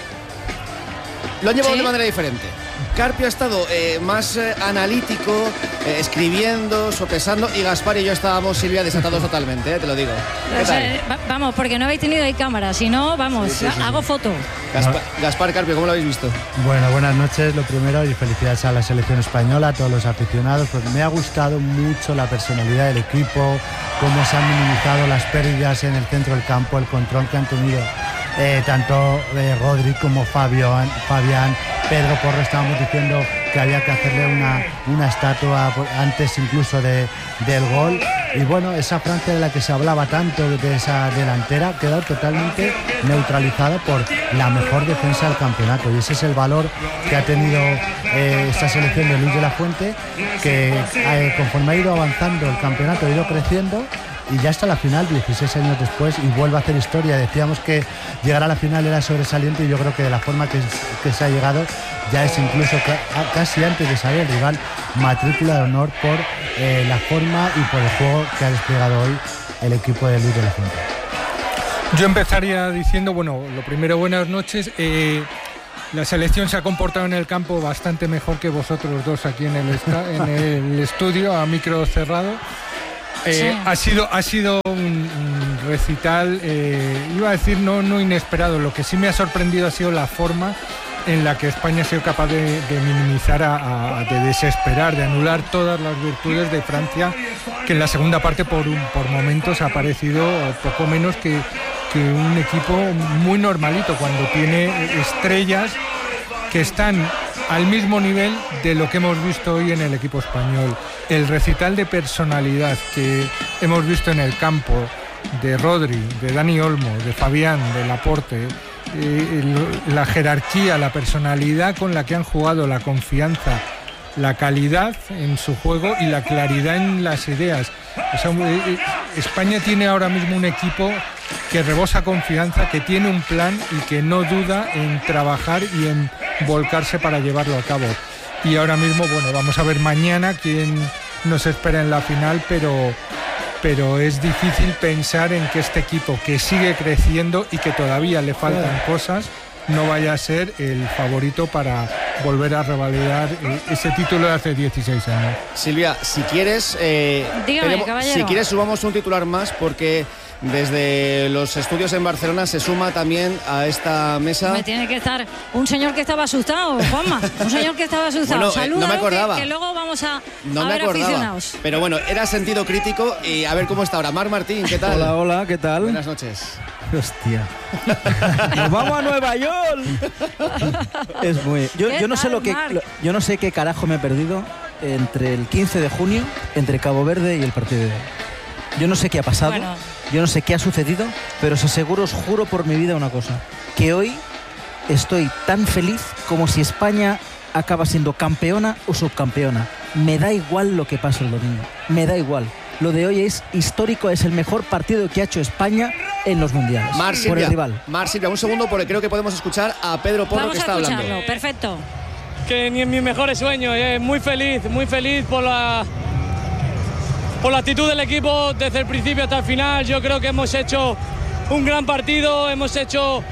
Lo han llevado ¿Sí? de manera diferente. Carpio ha estado eh, más eh, analítico, eh, escribiendo, sopesando, y Gaspar y yo estábamos, Silvia, desatados totalmente, eh, te lo digo. ¿Qué O sea, tal? va- vamos, porque no habéis tenido ahí cámara, si no, vamos, Sí, sí, sí, hago sí. foto. Gaspar, Gaspar, Carpio, ¿cómo lo habéis visto? Bueno, buenas noches, lo primero, y felicidades a la selección española, a todos los aficionados. Pues me ha gustado mucho la personalidad del equipo, cómo se han minimizado las pérdidas en el centro del campo, el control que han tenido eh, tanto eh, Rodri como Fabio, Fabián, Pedro Porro. Estábamos diciendo que había que hacerle una, una estatua antes incluso de, del gol. Y bueno, esa Francia de la que se hablaba tanto, de esa delantera, quedó totalmente neutralizada por la mejor defensa del campeonato. Y ese es el valor que ha tenido eh, esta selección de Luis de la Fuente, que eh, conforme ha ido avanzando el campeonato, ha ido creciendo. Y ya está la final dieciséis años después y vuelve a hacer historia. Decíamos que llegar a la final era sobresaliente y yo creo que de la forma que, que se ha llegado ya es incluso ca casi antes de saber el rival, matrícula de honor por eh, la forma y por el juego que ha desplegado hoy el equipo de Luis de la Fuente. Yo empezaría diciendo, bueno, lo primero, buenas noches. Eh, la selección se ha comportado en el campo bastante mejor que vosotros dos aquí en el, esta en el estudio a micro cerrado. Eh, sí. ha sido ha sido un, un recital, eh, iba a decir no, no inesperado. Lo que sí me ha sorprendido ha sido la forma en la que España ha sido capaz de, de minimizar, a, a, de desesperar, de anular todas las virtudes de Francia, que en la segunda parte por, un, por momentos ha parecido poco menos que, que un equipo muy normalito, cuando tiene estrellas que están al mismo nivel de lo que hemos visto hoy en el equipo español. El recital de personalidad que hemos visto en el campo de Rodri, de Dani Olmo, de Fabián, de Laporte, eh, el, la jerarquía, la personalidad con la que han jugado, la confianza, la calidad en su juego y la claridad en las ideas. O sea, eh, España tiene ahora mismo un equipo que rebosa confianza, que tiene un plan y que no duda en trabajar y en volcarse para llevarlo a cabo. Y ahora mismo, bueno, vamos a ver mañana quién nos espera en la final, pero, pero es difícil pensar en que este equipo, que sigue creciendo y que todavía le faltan cosas, no vaya a ser el favorito para volver a revalidar ese título de hace dieciséis años. Silvia, si quieres, eh, Dígame, tenemos, si quieres subamos un titular más, porque desde los estudios en Barcelona se suma también a esta mesa. Me tiene que estar un señor que estaba asustado, Juanma. Un señor que estaba asustado. Bueno, Saluda, eh, no me acordaba. Que, que luego vamos a, no a me ver acordaba. Aficionados. Pero bueno, era sentido crítico y a ver cómo está ahora. Mar Martín, ¿qué tal? Hola, hola, ¿qué tal? Buenas noches. Hostia. ¡Nos vamos a Nueva York! Es muy. Yo, yo no sé lo que. Lo, yo no sé qué carajo me he perdido entre el quince de junio, entre Cabo Verde y el partido de hoy. Yo no sé qué ha pasado, bueno. Yo no sé qué ha sucedido, pero os aseguro, os juro por mi vida una cosa, que hoy estoy tan feliz como si España acaba siendo campeona o subcampeona. Me da igual lo que pase el domingo, me da igual. Lo de hoy es histórico, es el mejor partido que ha hecho España en los mundiales. Mar Silvia, por el rival. Mar Silvia, un segundo porque creo que podemos escuchar a Pedro Porro. Vamos que está a hablando. escucharlo, perfecto. Que ni en mis mejores sueños, eh, muy feliz, muy feliz por la, por la actitud del equipo desde el principio hasta el final. Yo creo que hemos hecho un gran partido, hemos hecho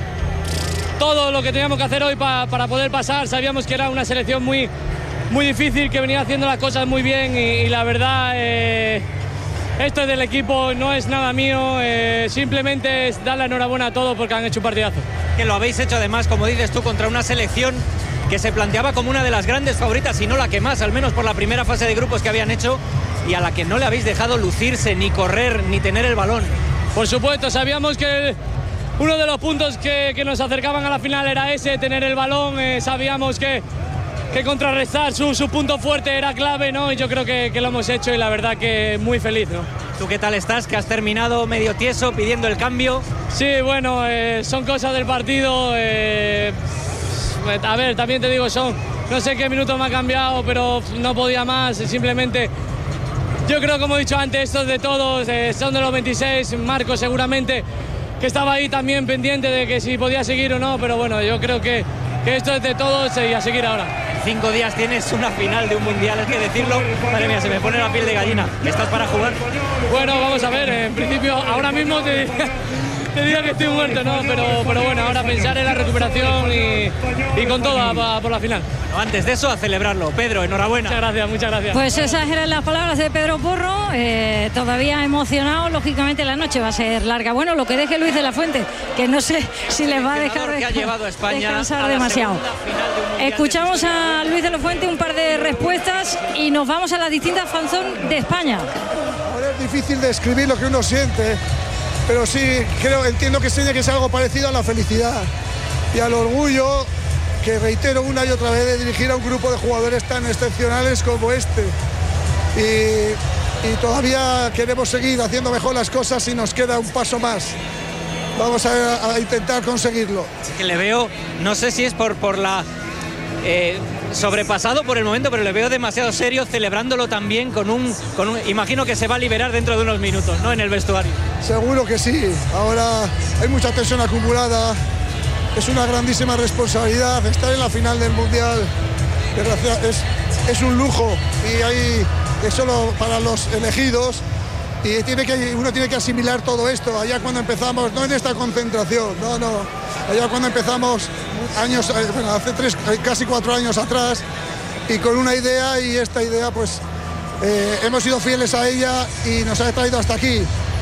todo lo que teníamos que hacer hoy pa, para poder pasar. Sabíamos que era una selección muy, muy difícil, que venía haciendo las cosas muy bien y, y la verdad, eh, esto es del equipo, no es nada mío, eh, simplemente es dar la enhorabuena a todos porque han hecho un partidazo. Que lo habéis hecho además, como dices tú, contra una selección que se planteaba como una de las grandes favoritas, y no la que más, al menos por la primera fase de grupos que habían hecho, y a la que no le habéis dejado lucirse, ni correr, ni tener el balón. Por supuesto, sabíamos que uno de los puntos que, que nos acercaban a la final era ese, tener el balón, eh, sabíamos que, que contrarrestar su, su punto fuerte era clave, ¿no? Y yo creo que, que lo hemos hecho y la verdad que muy feliz, ¿no? ¿Tú qué tal estás? Que has terminado medio tieso pidiendo el cambio. Sí, bueno, eh, son cosas del partido. Eh, a ver, también te digo, son, no sé qué minuto me ha cambiado, pero no podía más, simplemente. Yo creo, como he dicho antes, estos de todos, eh, son de los veintiséis, Marco seguramente, que estaba ahí también pendiente de que si podía seguir o no, pero bueno, yo creo que, que esto es de todos y a seguir ahora. En cinco días tienes una final de un mundial, hay que decirlo. Madre mía, se me pone la piel de gallina. ¿Estás para jugar? Bueno, vamos a ver, en principio, ahora mismo te, te diría que estoy muerto, ¿no? Pero, pero bueno, ahora pensar en la recuperación y, y con todo a, a por la final. No, antes de eso, a celebrarlo. Pedro, enhorabuena. Muchas gracias, muchas gracias. Pues esas eran las palabras de Pedro Porro, eh, todavía emocionado, lógicamente la noche va a ser larga. Bueno, lo que deje Luis de la Fuente, que no sé si les va a dejar que ha llevado a España descansar a demasiado. Escuchamos a Luis de la Fuente un par de respuestas y nos vamos a las distintas fanzón de España. Ahora es difícil describir lo que uno siente, pero sí creo, entiendo que seña que es algo parecido a la felicidad y al orgullo que reitero una y otra vez, de dirigir a un grupo de jugadores tan excepcionales como este. Y, y todavía queremos seguir haciendo mejor las cosas y nos queda un paso más. Vamos a, a intentar conseguirlo. Que le veo, no sé si es por, por la... Eh, sobrepasado por el momento, pero le veo demasiado serio, celebrándolo también con un, con un... Imagino que se va a liberar dentro de unos minutos, ¿no?, en el vestuario. Seguro que sí. Ahora hay mucha tensión acumulada. Es una grandísima responsabilidad estar en la final del Mundial. Es, es un lujo y hay, es solo para los elegidos. Y tiene que, uno tiene que asimilar todo esto. Allá cuando empezamos, no en esta concentración, no, no. Allá cuando empezamos, años, bueno, hace tres, casi cuatro años atrás, y con una idea, y esta idea, pues, eh, hemos sido fieles a ella y nos ha traído hasta aquí.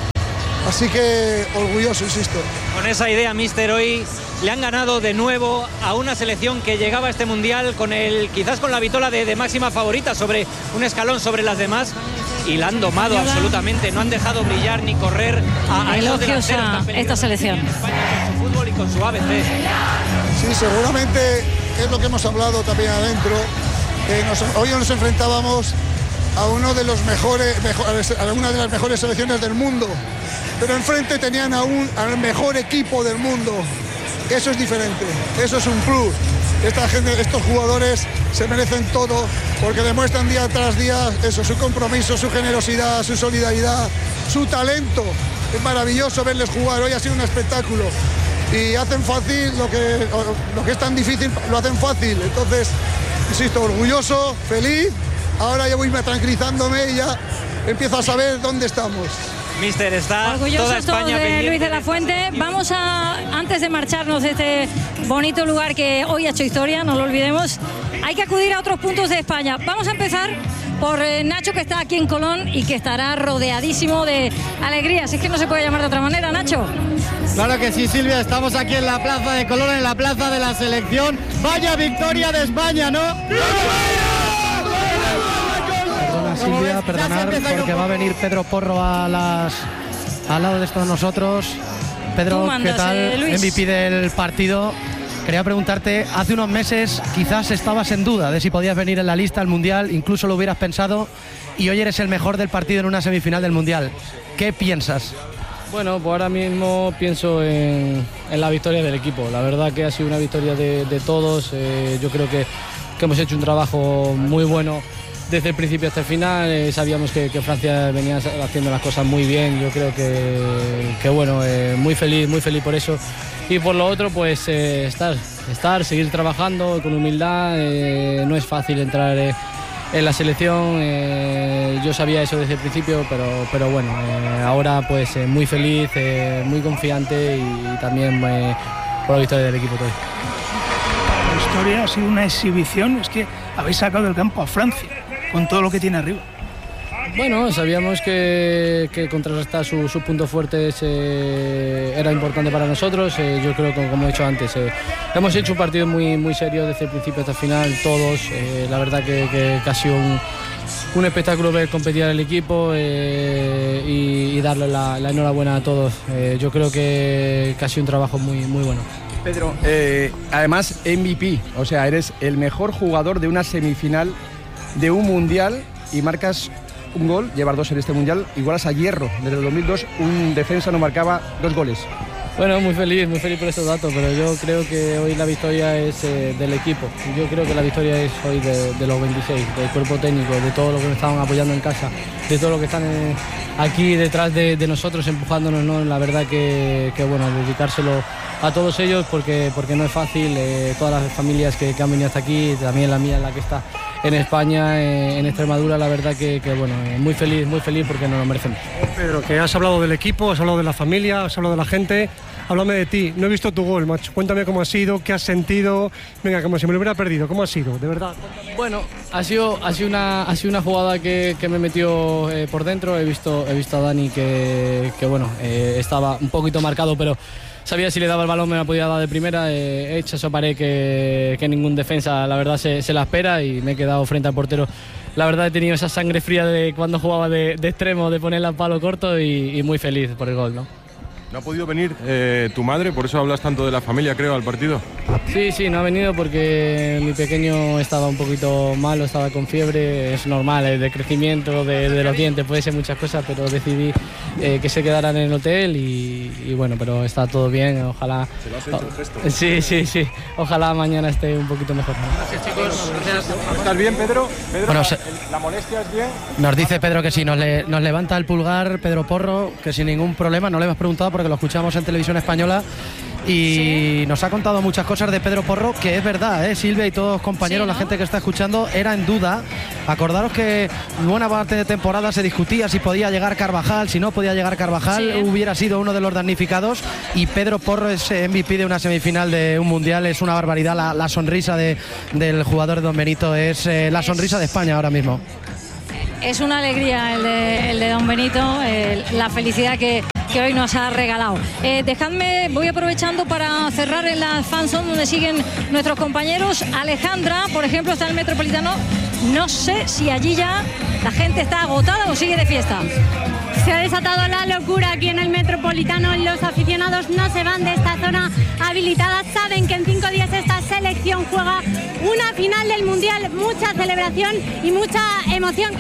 Así que orgulloso, insisto. Con esa idea, míster, hoy le han ganado de nuevo a una selección que llegaba a este Mundial con el, quizás con la vitola de, de máxima favorita sobre un escalón sobre las demás, y la han domado absolutamente, no han dejado brillar ni correr a, a esos delanteros tan peligrosos esta selección. en España, con su fútbol y con su A B C. Sí, seguramente es lo que hemos hablado también adentro. Eh, nos, hoy nos enfrentábamos a uno de los mejores, mejores, a una de las mejores selecciones del mundo, pero enfrente tenían a un, al mejor equipo del mundo. Eso es diferente, eso es un plus. Esta gente, estos jugadores se merecen todo porque demuestran día tras día eso, su compromiso, su generosidad, su solidaridad, su talento. Es maravilloso verles jugar, hoy ha sido un espectáculo y hacen fácil lo que, lo que es tan difícil, lo hacen fácil. Entonces, insisto, orgulloso, feliz. Ahora ya voy tranquilizándome y ya empiezo a saber dónde estamos. Mister, está orgullosos toda España todos de pendiente. Luis de la Fuente. Vamos a, antes de marcharnos de este bonito lugar que hoy ha hecho historia, no lo olvidemos, hay que acudir a otros puntos de España. Vamos a empezar por eh, Nacho, que está aquí en Colón y que estará rodeadísimo de alegrías. Es que no se puede llamar de otra manera, Nacho. Claro que sí, Silvia, estamos aquí en la plaza de Colón, en la plaza de la selección. ¡Vaya victoria de España!, ¿no? Perdona, Silvia, perdonar, porque va a venir Pedro Porro a las, al lado de todos nosotros. Pedro, mandas, ¿qué tal? Eh, Luis. M V P del partido. Quería preguntarte, hace unos meses quizás estabas en duda de si podías venir en la lista al Mundial, incluso lo hubieras pensado, y hoy eres el mejor del partido en una semifinal del Mundial. ¿Qué piensas? Bueno, pues ahora mismo pienso en, en la victoria del equipo. La verdad que ha sido una victoria de, de todos. Eh, yo creo que, que hemos hecho un trabajo muy bueno desde el principio hasta el final. Eh, sabíamos que, que Francia venía haciendo las cosas muy bien. Yo creo que, que bueno, eh, muy feliz, muy feliz por eso. Y por lo otro, pues eh, estar, estar, seguir trabajando con humildad. Eh, no es fácil entrar eh, en la selección. Eh, yo sabía eso desde el principio, pero, pero bueno, eh, ahora pues eh, muy feliz, eh, muy confiante y, y también eh, por la victoria del equipo todo. La historia ha sido una exhibición, es que habéis sacado del campo a Francia con todo lo que tiene arriba. Bueno, sabíamos que, que contrarrestar su, sus puntos fuertes eh, era importante para nosotros. Eh, yo creo que, como he dicho antes, eh, hemos hecho un partido muy, muy serio desde el principio hasta el final, todos. Eh, la verdad que, que, que ha sido un, un espectáculo ver competir al equipo eh, y, y darle la, la enhorabuena a todos. Eh, yo creo que, que ha sido un trabajo muy, muy bueno. Pedro, eh, además M V P, o sea, eres el mejor jugador de una semifinal de un mundial y marcas un gol, llevar dos en este mundial, igualas a Hierro. Desde el dos mil dos un defensa no marcaba dos goles. Bueno, muy feliz, muy feliz por estos datos, pero yo creo que hoy la victoria es eh, del equipo. Yo creo que la victoria es hoy de, de los veintiséis, del cuerpo técnico, de todos los que nos estaban apoyando en casa, de todos los que están eh, aquí detrás de, de nosotros empujándonos, ¿no? La verdad que, que bueno, dedicárselo a todos ellos porque, porque no es fácil. Eh, todas las familias que, que han venido hasta aquí, también la mía, la que está en España, eh, en Extremadura, la verdad que, que bueno, eh, muy feliz, muy feliz porque nos lo merecemos. Pedro, que has hablado del equipo, has hablado de la familia, has hablado de la gente. Háblame de ti, no he visto tu gol, macho. Cuéntame cómo ha sido, qué has sentido. Venga, como si me lo hubiera perdido, ¿cómo ha sido? De verdad. Bueno, ha sido, ha sido, una, ha sido una jugada que, que me metió eh, por dentro. He visto, he visto a Dani que, que bueno, eh, estaba un poquito marcado, pero sabía si le daba el balón me la podía dar de primera. Eh, he hecho esa pared que, que ningún defensa, la verdad, se, se la espera y me he quedado frente al portero. La verdad, he tenido esa sangre fría de cuando jugaba de, de extremo, de ponerla a palo corto y, y muy feliz por el gol, ¿no? ¿No ha podido venir eh, tu madre? Por eso hablas tanto de la familia, creo, al partido. Sí, sí, no ha venido porque mi pequeño estaba un poquito malo, estaba con fiebre, es normal, es de crecimiento, de, de los dientes, puede ser muchas cosas, pero decidí eh, que se quedaran en el hotel y, y bueno, pero está todo bien, ojalá... Se lo has hecho el gesto. Sí, sí, sí, ojalá mañana esté un poquito mejor. Gracias, chicos. Gracias. ¿Estás bien, Pedro? Pedro, Bueno, la, se... ¿la molestia es bien? Nos dice Pedro que sí, nos, le, nos levanta el pulgar Pedro Porro, que sin ningún problema, no le hemos preguntado porque lo escuchamos en Televisión Española y sí. Nos ha contado muchas cosas de Pedro Porro, que es verdad, ¿eh? Silvia y todos los compañeros, sí, ¿no? La gente que está escuchando, era en duda. Acordaros que buena parte de temporada se discutía si podía llegar Carvajal, si no podía llegar Carvajal, sí. Hubiera sido uno de los damnificados, y Pedro Porro es M V P de una semifinal de un mundial. Es una barbaridad la, la sonrisa de, del jugador de Don Benito, es eh, la sonrisa de España ahora mismo. Es una alegría el de, el de Don Benito, eh, la felicidad que, que hoy nos ha regalado. Eh, dejadme, voy aprovechando para cerrar en la fanzone donde siguen nuestros compañeros. Alejandra, por ejemplo, está en el Metropolitano. No sé si allí ya la gente está agotada o sigue de fiesta. Se ha desatado la locura aquí en el Metropolitano. Los aficionados no se van de esta zona habilitada. Saben que en cinco días esta selección juega una final del Mundial. Mucha celebración y mucha emoción.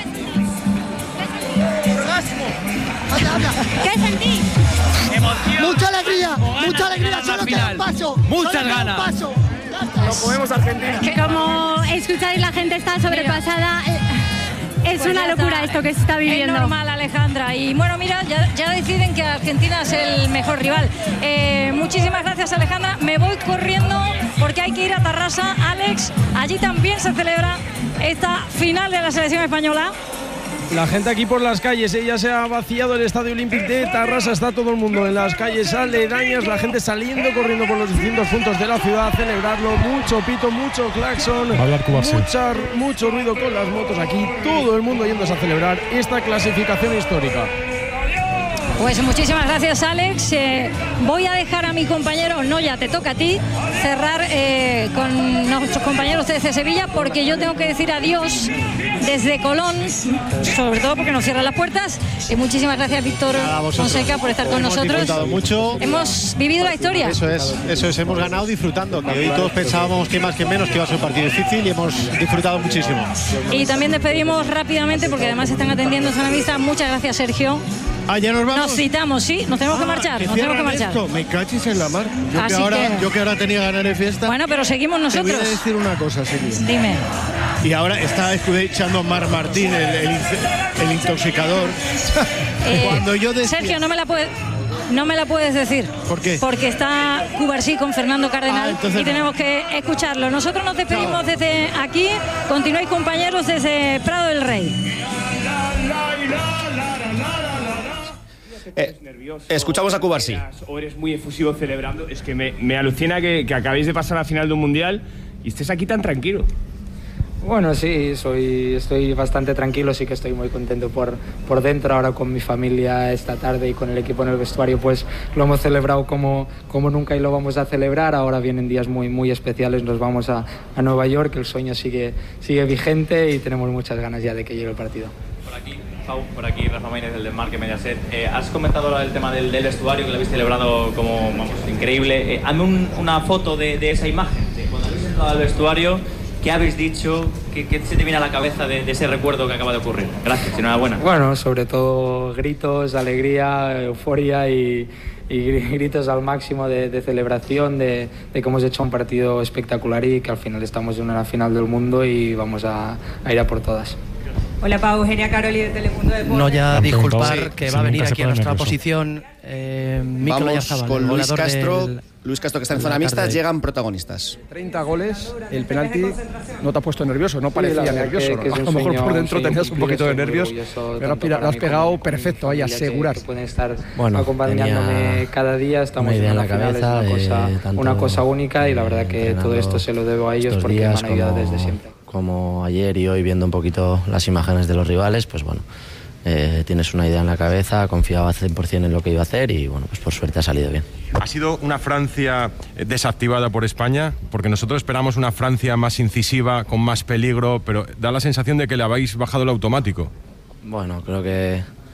¿Qué sentís? Emoción. Mucha alegría, mucha alegría. Solo queda un paso. Muchas ganas. Paso. Lo podemos Argentina. Como escucháis, la gente está sobrepasada. Es pues una locura está, esto que se está viviendo. Es normal, Alejandra. Y bueno, mira, ya, ya deciden que Argentina es el mejor rival. Eh, muchísimas gracias, Alejandra. Me voy corriendo porque hay que ir a Tarrasa. Alex, allí también se celebra esta final de la selección española. La gente aquí por las calles, ¿eh? Ya se ha vaciado el Estadio Olímpico de Tarrasa, está todo el mundo en las calles aledañas, la gente saliendo, corriendo por los distintos puntos de la ciudad a celebrarlo, mucho pito, mucho claxon, mucha, mucho ruido con las motos aquí, todo el mundo yéndose a celebrar esta clasificación histórica. Pues muchísimas gracias, Alex. Eh, voy a dejar a mi compañero, no, ya te toca a ti, cerrar eh, con nuestros compañeros de Sevilla, porque yo tengo que decir adiós desde Colón, sobre todo porque nos cierran las puertas. Y muchísimas gracias, Víctor Fonseca, por estar con hemos nosotros. Disfrutado mucho. Hemos vivido la historia. Eso es, eso es, hemos ganado disfrutando, que hoy todos pensábamos que más que menos que iba a ser un partido difícil y hemos disfrutado muchísimo. Y también despedimos rápidamente, porque además están atendiendo a vista. Muchas gracias, Sergio. Ah, ya nos vamos. Nos citamos, sí, nos tenemos ah, que marchar. Que nos tenemos que marchar. Esto. Me cachis en la mar. Yo que, ahora, que... yo que ahora tenía ganas de fiesta. Bueno, pero seguimos nosotros. Te voy a decir una cosa, Silvia. Dime. Y ahora está echando Mar Martín, el, el, el intoxicador. Eh, Cuando yo decía... Sergio, no me la puedes. No me la puedes decir. ¿Por qué? Porque está Cubarsí con Fernando Cardenal, ah, entonces... y tenemos que escucharlo. Nosotros nos despedimos no. desde aquí. Continuáis, compañeros, desde Prado del Rey. Eh, escuchamos a Cubarsí. O eres muy efusivo celebrando. Es que me, me alucina que, que acabéis de pasar a la final de un mundial y estés aquí tan tranquilo. Bueno, sí, soy, estoy bastante tranquilo, sí que estoy muy contento por, por dentro. Ahora con mi familia esta tarde y con el equipo en el vestuario, pues lo hemos celebrado como, como nunca y lo vamos a celebrar. Ahora vienen días muy, muy especiales, nos vamos a, a Nueva York, el sueño sigue, sigue vigente y tenemos muchas ganas ya de que llegue el partido. Por aquí, Pau, por aquí, Rafa Maínez, del Desmarque Mediaset. Eh, has comentado el tema del, del vestuario, que lo habéis celebrado como, vamos, increíble. Eh, hazme un, una foto de, de esa imagen, de cuando habéis entrado al vestuario. ¿Qué habéis dicho? ¿Qué, qué se te viene a la cabeza de, de ese recuerdo que acaba de ocurrir? Gracias, enhorabuena. Bueno, sobre todo gritos, alegría, euforia y, y gritos al máximo de, de celebración, de, de que hemos hecho un partido espectacular y que al final estamos en una final del mundo y vamos a, a ir a por todas. Hola, Pau, Eugenia Caroli de Telemundo Deportes. No ya disculpar sí, que va a venir aquí a nuestra nervioso. posición. Eh, Vamos Zabal, con Luis Castro. Del... Luis Castro, que está en zona mixta, llegan protagonistas. treinta goles, el penalti no te ha puesto nervioso, no parecía sí, nervioso. Que, que a lo mejor sueño, por dentro un tenías un poquito de nervios, pero lo has pegado perfecto ahí, asegurar. Que pueden estar bueno, acompañándome cada día, estamos en la final, es una cosa, eh, una cosa única y la verdad que todo esto se lo debo a ellos porque me han ayudado desde siempre. Como ayer y hoy viendo un poquito las imágenes de los rivales, pues bueno, eh, tienes una idea en la cabeza, confiaba cien por ciento en lo que iba a hacer y bueno, pues por suerte ha salido bien. ¿Ha sido una Francia desactivada por España? Porque nosotros esperamos una Francia más incisiva, con más peligro, pero da la sensación de que le habéis bajado el automático. Bueno, creo que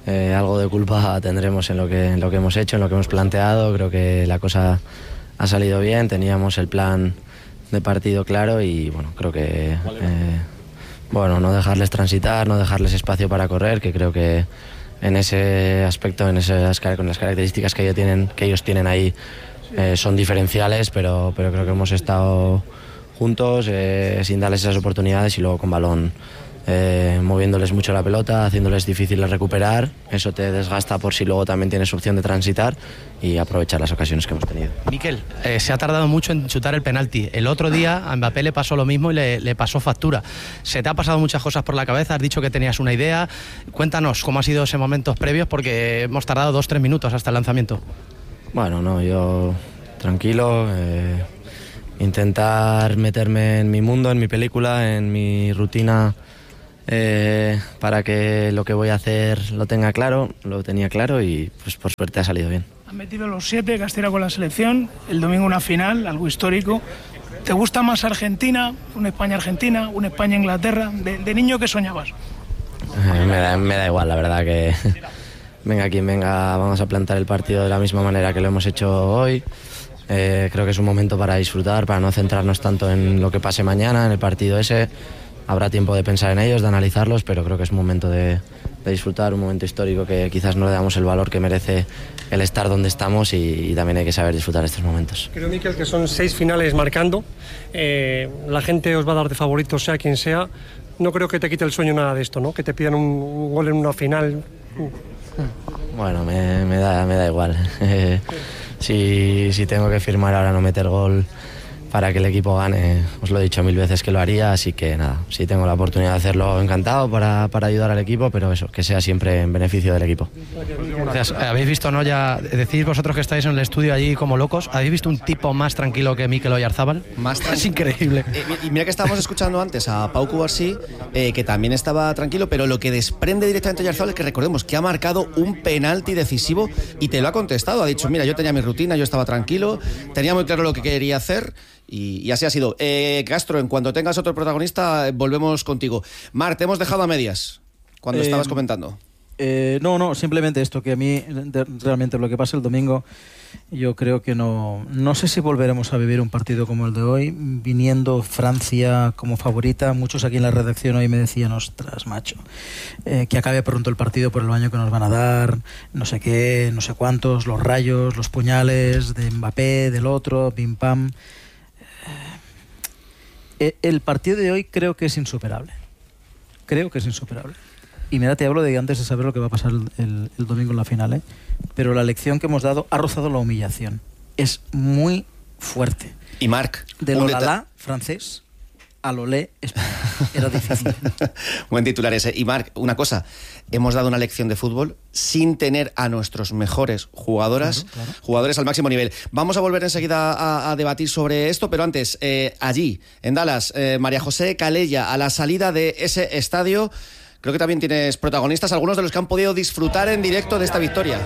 eh, algo de culpa tendremos en lo que, en lo que hemos hecho, en lo que hemos planteado. Creo que la cosa ha salido bien, teníamos el plan de partido claro y bueno, creo que eh, bueno, no dejarles transitar, no dejarles espacio para correr, que creo que en ese aspecto, en esas, con las características que ellos tienen, que ellos tienen ahí, eh, son diferenciales, pero, pero creo que hemos estado juntos, eh, sin darles esas oportunidades y luego con balón, eh, moviéndoles mucho la pelota, haciéndoles difícil de recuperar. Eso te desgasta por si luego también tienes opción de transitar y aprovechar las ocasiones que hemos tenido. Miquel, eh, se ha tardado mucho en chutar el penalti. El otro día a Mbappé le pasó lo mismo y le, le pasó factura. Se te ha pasado muchas cosas por la cabeza, has dicho que tenías una idea. Cuéntanos cómo ha sido ese momentos previos, porque hemos tardado dos, tres minutos hasta el lanzamiento. Bueno, no, yo tranquilo, eh, intentar meterme en mi mundo, en mi película, en mi rutina, eh, para que lo que voy a hacer lo tenga claro, lo tenía claro y pues por suerte ha salido bien. Han metido los siete, Castilla con la selección, el domingo una final, algo histórico. ¿Te gusta más Argentina, una España-Argentina, una España-Inglaterra? De, de niño, ¿qué soñabas? Eh, me, da, me da igual, la verdad que venga quien venga, vamos a plantar el partido de la misma manera que lo hemos hecho hoy. Eh, creo que es un momento para disfrutar, para no centrarnos tanto en lo que pase mañana, en el partido ese. Habrá tiempo de pensar en ellos, de analizarlos, pero creo que es un momento de, de disfrutar, un momento histórico que quizás no le damos el valor que merece el estar donde estamos y, y también hay que saber disfrutar estos momentos. Creo, Miquel, que son seis finales marcando. Eh, la gente os va a dar de favorito, sea quien sea. No creo que te quite el sueño nada de esto, ¿no? Que te pidan un, un gol en una final. Bueno, me, me, da, me da igual. si, si tengo que firmar ahora no meter gol para que el equipo gane, os lo he dicho mil veces que lo haría, así que nada, si tengo la oportunidad de hacerlo, encantado para, para ayudar al equipo, pero eso, que sea siempre en beneficio del equipo. Gracias. Habéis visto, ¿no? Ya decís vosotros que estáis en el estudio allí como locos, ¿habéis visto un tipo más tranquilo que Mikel Oyarzabal? Más es increíble. Eh, y mira que estábamos escuchando antes a Pau Cubarsí, eh, que también estaba tranquilo, pero lo que desprende directamente Oyarzabal es que recordemos que ha marcado un penalti decisivo y te lo ha contestado, ha dicho, mira, yo tenía mi rutina, yo estaba tranquilo, tenía muy claro lo que quería hacer. Y, y así ha sido. Eh, Castro, en cuanto tengas otro protagonista, volvemos contigo. Mar, te hemos dejado a medias cuando eh, estabas comentando. Eh, no, no, simplemente esto, que a mí de, realmente lo que pasa el domingo, yo creo que no, no sé si volveremos a vivir un partido como el de hoy, viniendo Francia como favorita. Muchos aquí en la redacción hoy me decían, ostras, macho, eh, que acabe pronto el partido por el baño que nos van a dar, no sé qué, no sé cuántos, los rayos, los puñales de Mbappé, del otro, pim pam. El partido de hoy creo que es insuperable. Creo que es insuperable. Y mira, te hablo de antes de saber lo que va a pasar el, el, el domingo en la final, ¿eh? Pero la lección que hemos dado ha rozado la humillación. Es muy fuerte. Y Marc, del Olala francés al Olé español. Era difícil. Buen titular ese. Y Marc, una cosa, hemos dado una lección de fútbol sin tener a nuestros mejores jugadoras, claro, claro. jugadores al máximo nivel. Vamos a volver enseguida a, a debatir sobre esto, pero antes, eh, allí, en Dallas, eh, María José Calella, a la salida de ese estadio, creo que también tienes protagonistas, algunos de los que han podido disfrutar en directo de esta victoria.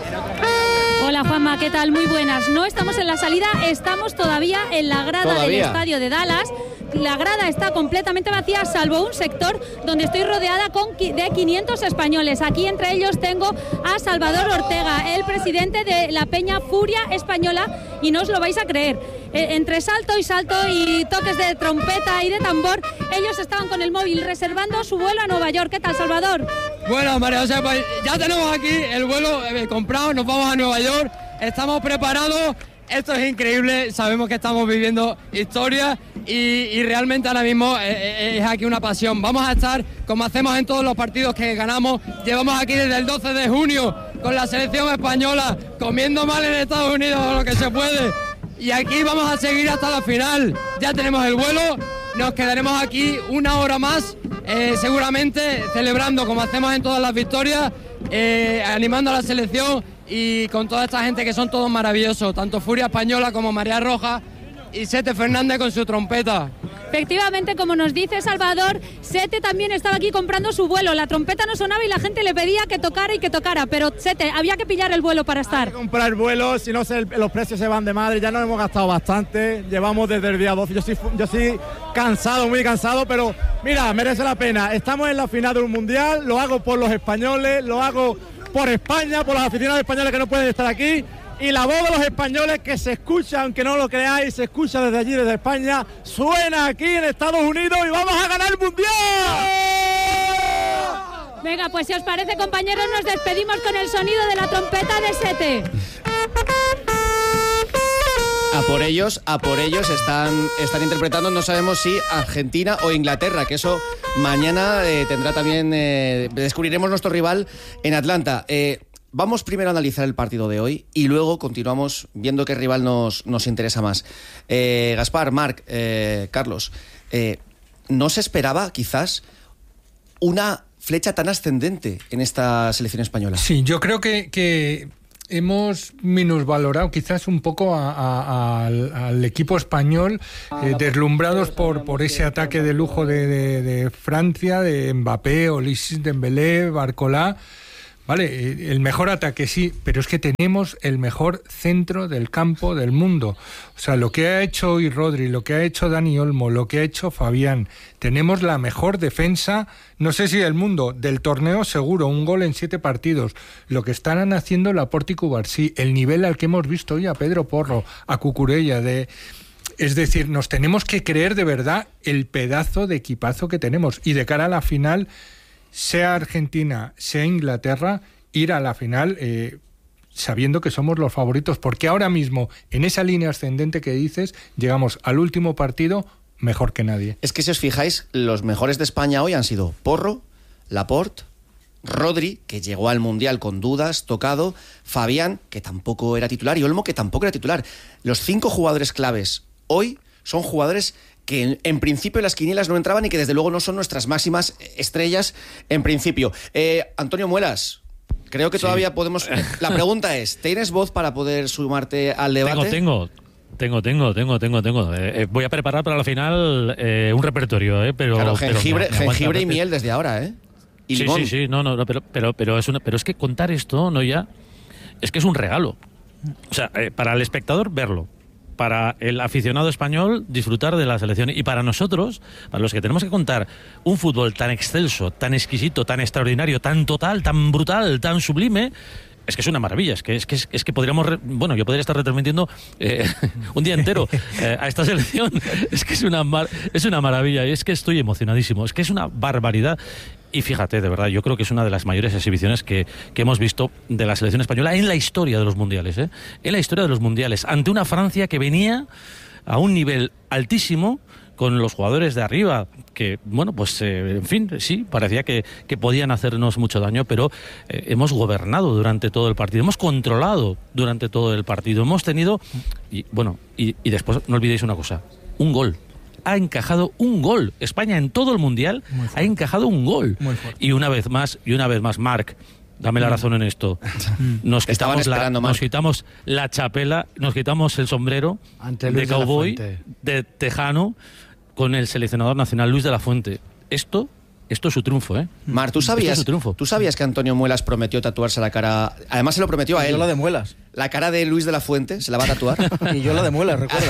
Hola Juanma, ¿qué tal? Muy buenas. No estamos en la salida, estamos todavía en la grada ¿Todavía? del estadio de Dallas. La grada está completamente vacía, salvo un sector donde estoy rodeada con de quinientos españoles. Aquí entre ellos tengo a Salvador Ortega, el presidente de la Peña Furia Española, y no os lo vais a creer. Eh, entre salto y salto y toques de trompeta y de tambor, ellos estaban con el móvil reservando su vuelo a Nueva York. ¿Qué tal, Salvador? Bueno, María José, pues ya tenemos aquí el vuelo eh, comprado, nos vamos a Nueva York, estamos preparados. Esto es increíble, sabemos que estamos viviendo historia y, y realmente ahora mismo es, es aquí una pasión. Vamos a estar, como hacemos en todos los partidos que ganamos, llevamos aquí desde el doce de junio con la selección española, comiendo mal en Estados Unidos lo que se puede. Y aquí vamos a seguir hasta la final. Ya tenemos el vuelo, nos quedaremos aquí una hora más, eh, seguramente celebrando como hacemos en todas las victorias, eh, animando a la selección y con toda esta gente que son todos maravillosos, tanto Furia Española como María Roja y Sete Fernández con su trompeta. Efectivamente, como nos dice Salvador, Sete también estaba aquí comprando su vuelo. La trompeta no sonaba y la gente le pedía que tocara y que tocara, pero Sete, había que pillar el vuelo para estar. Hay que comprar vuelos, si no se, los precios se van de madre. Ya nos hemos gastado bastante, llevamos desde el día doce. Yo soy, yo soy cansado, muy cansado, pero mira, merece la pena. Estamos en la final de un mundial, lo hago por los españoles, lo hago por España, por los aficionados españoles que no pueden estar aquí. Y la voz de los españoles que se escucha, aunque no lo creáis, se escucha desde allí, desde España, suena aquí en Estados Unidos y vamos a ganar el Mundial. Venga, pues si os parece, compañeros, nos despedimos con el sonido de la trompeta de Sete. A por ellos, a por ellos están, están interpretando, no sabemos si Argentina o Inglaterra, que eso mañana eh, tendrá también, eh, descubriremos nuestro rival en Atlanta. Eh, Vamos primero a analizar el partido de hoy y luego continuamos viendo qué rival nos, nos interesa más. Eh, Gaspar, Marc, eh, Carlos, eh, ¿no se esperaba quizás una flecha tan ascendente en esta selección española? Sí, yo creo que, que hemos minusvalorado quizás un poco a, a, al, al equipo español, eh, deslumbrados por, por ese ataque de lujo de, de, de Francia, de Mbappé, Olise, Dembélé, Barcola. Vale, el mejor ataque sí, pero es que tenemos el mejor centro del campo del mundo. O sea, lo que ha hecho hoy Rodri, lo que ha hecho Dani Olmo, lo que ha hecho Fabián. Tenemos la mejor defensa, no sé si del mundo, del torneo seguro, un gol en siete partidos. Lo que están haciendo Laporte y Cubarsí, el nivel al que hemos visto hoy a Pedro Porro, a Cucurella, de... Es decir, nos tenemos que creer de verdad el pedazo de equipazo que tenemos. Y de cara a la final, sea Argentina, sea Inglaterra, ir a la final eh, sabiendo que somos los favoritos, porque ahora mismo, en esa línea ascendente que dices, llegamos al último partido mejor que nadie. Es que si os fijáis, los mejores de España hoy han sido Porro, Laporte, Rodri, que llegó al Mundial con dudas, tocado, Fabián, que tampoco era titular, y Olmo, que tampoco era titular. Los cinco jugadores claves hoy son jugadores que en, en principio las quinielas no entraban y que desde luego no son nuestras máximas estrellas en principio. Eh, Antonio Muelas, creo que sí. Todavía podemos... La pregunta es, ¿tienes voz para poder sumarte al debate? Tengo, tengo, tengo, tengo, tengo, tengo. Eh, eh, voy a preparar para la final eh, un repertorio, eh, pero... Claro, jengibre, pero me, me jengibre y miel desde ahora, ¿eh? Y sí, limón. sí, sí, no, no, pero, pero, pero, es una, pero es que contar esto, no ya, es que es un regalo. O sea, eh, para el espectador verlo, para el aficionado español disfrutar de la selección y para nosotros, para los que tenemos que contar un fútbol tan excelso, tan exquisito, tan extraordinario, tan total, tan brutal, tan sublime, es que es una maravilla, es que es que, es que podríamos, re, bueno, yo podría estar retransmitiendo eh, un día entero eh, a esta selección, es que es una, mar, es una maravilla, y es que estoy emocionadísimo, es que es una barbaridad. Y fíjate, de verdad, yo creo que es una de las mayores exhibiciones que, que hemos visto de la selección española en la historia de los mundiales, ¿eh? En la historia de los mundiales, ante una Francia que venía a un nivel altísimo, con los jugadores de arriba, que, bueno, pues, eh, en fin, sí, parecía que, que podían hacernos mucho daño, pero eh, hemos gobernado durante todo el partido, hemos controlado durante todo el partido, hemos tenido, y bueno, y, y después no olvidéis una cosa, un gol. Ha encajado un gol. España en todo el Mundial ha encajado un gol. Y una vez más, y una vez más, Marc, dame la razón en esto. Nos quitamos, la, nos quitamos la chapela, nos quitamos el sombrero Ante de cowboy, de, de tejano, con el seleccionador nacional Luis de la Fuente. Esto... Esto es su triunfo, ¿eh? Mar, ¿tú sabías, ¿tú sabías que Antonio Muelas prometió tatuarse la cara? Además se lo prometió a él. Y yo la de Muelas. La cara de Luis de la Fuente, ¿se la va a tatuar? Y yo la de Muelas, recuerda.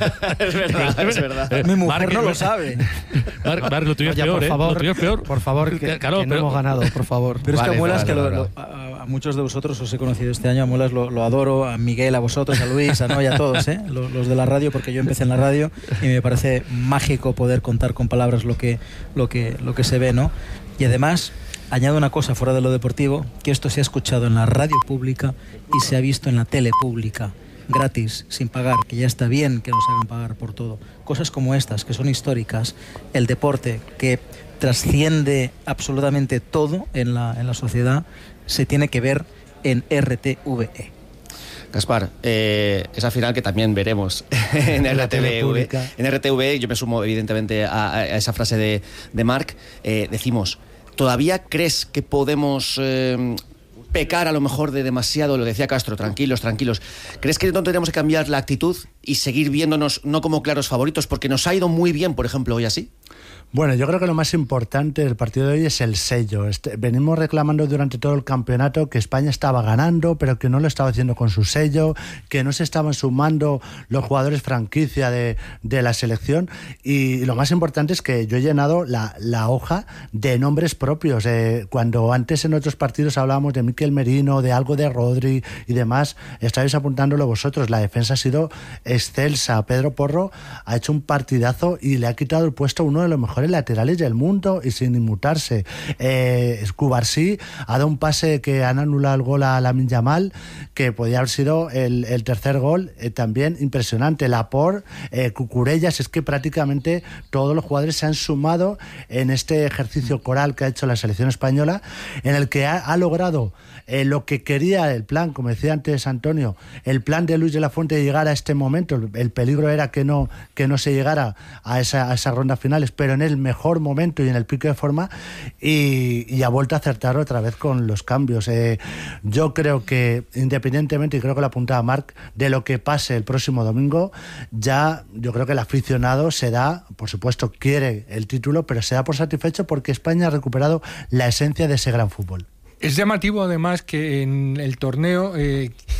Es verdad, es verdad. Mi mujer Marc, no lo sabe. Marc, Marc, lo tuyo es Oye, peor, por ¿eh? favor, Lo tuyo es peor. Por favor, que, claro, que no pero... hemos ganado, por favor. Pero vale, es que a Muelas, vale, que vale, lo, vale. lo, a, a muchos de vosotros os he conocido este año, a Muelas lo, lo adoro, a Miguel, a vosotros, a Luis, a Noy, a todos, ¿eh? Los, los de la radio, porque yo empecé en la radio y me parece mágico poder contar con palabras lo que, lo que, lo que se ve, ¿no? Y además... Añado una cosa fuera de lo deportivo, que esto se ha escuchado en la radio pública y se ha visto en la tele pública, gratis, sin pagar, que ya está bien que nos hagan pagar por todo. Cosas como estas, que son históricas, el deporte, que trasciende absolutamente todo en la, en la sociedad, se tiene que ver en R T V E. Gaspar, eh, esa final que también veremos en R T V E. En R T V E, yo me sumo evidentemente a, a esa frase de, de Marc, eh, decimos... ¿Todavía crees que podemos eh, pecar a lo mejor de demasiado? Lo decía Castro, tranquilos, tranquilos. ¿Crees que no tenemos que cambiar la actitud y seguir viéndonos no como claros favoritos? Porque nos ha ido muy bien, por ejemplo, hoy así. Bueno, yo creo que lo más importante del partido de hoy es el sello. Este, venimos reclamando durante todo el campeonato que España estaba ganando, pero que no lo estaba haciendo con su sello, que no se estaban sumando los jugadores franquicia de, de la selección, y lo más importante es que yo he llenado la, la hoja de nombres propios. Eh, cuando antes en otros partidos hablábamos de Mikel Merino, de algo de Rodri y demás, estáis apuntándolo vosotros. La defensa ha sido excelsa. Pedro Porro ha hecho un partidazo y le ha quitado el puesto a uno de los mejores laterales del mundo y sin inmutarse. eh, Cubarsí ha dado un pase que han anulado el gol a Lamine Yamal, que podía haber sido el, el tercer gol, eh, también impresionante. Laporte, eh, Cucurellas, es que prácticamente todos los jugadores se han sumado en este ejercicio coral que ha hecho la selección española, en el que ha, ha logrado eh, lo que quería el plan, como decía antes Antonio, el plan de Luis de la Fuente de llegar a este momento. El, el peligro era que no, que no se llegara a esa, a esas rondas finales, pero en el mejor momento y en el pico de forma, y, y ha vuelto a acertar otra vez con los cambios. Eh, yo creo que independientemente, y creo que lo apuntaba Marc, de lo que pase el próximo domingo, ya yo creo que el aficionado se da, por supuesto quiere el título, pero se da por satisfecho porque España ha recuperado la esencia de ese gran fútbol. Es llamativo además que en el torneo eh,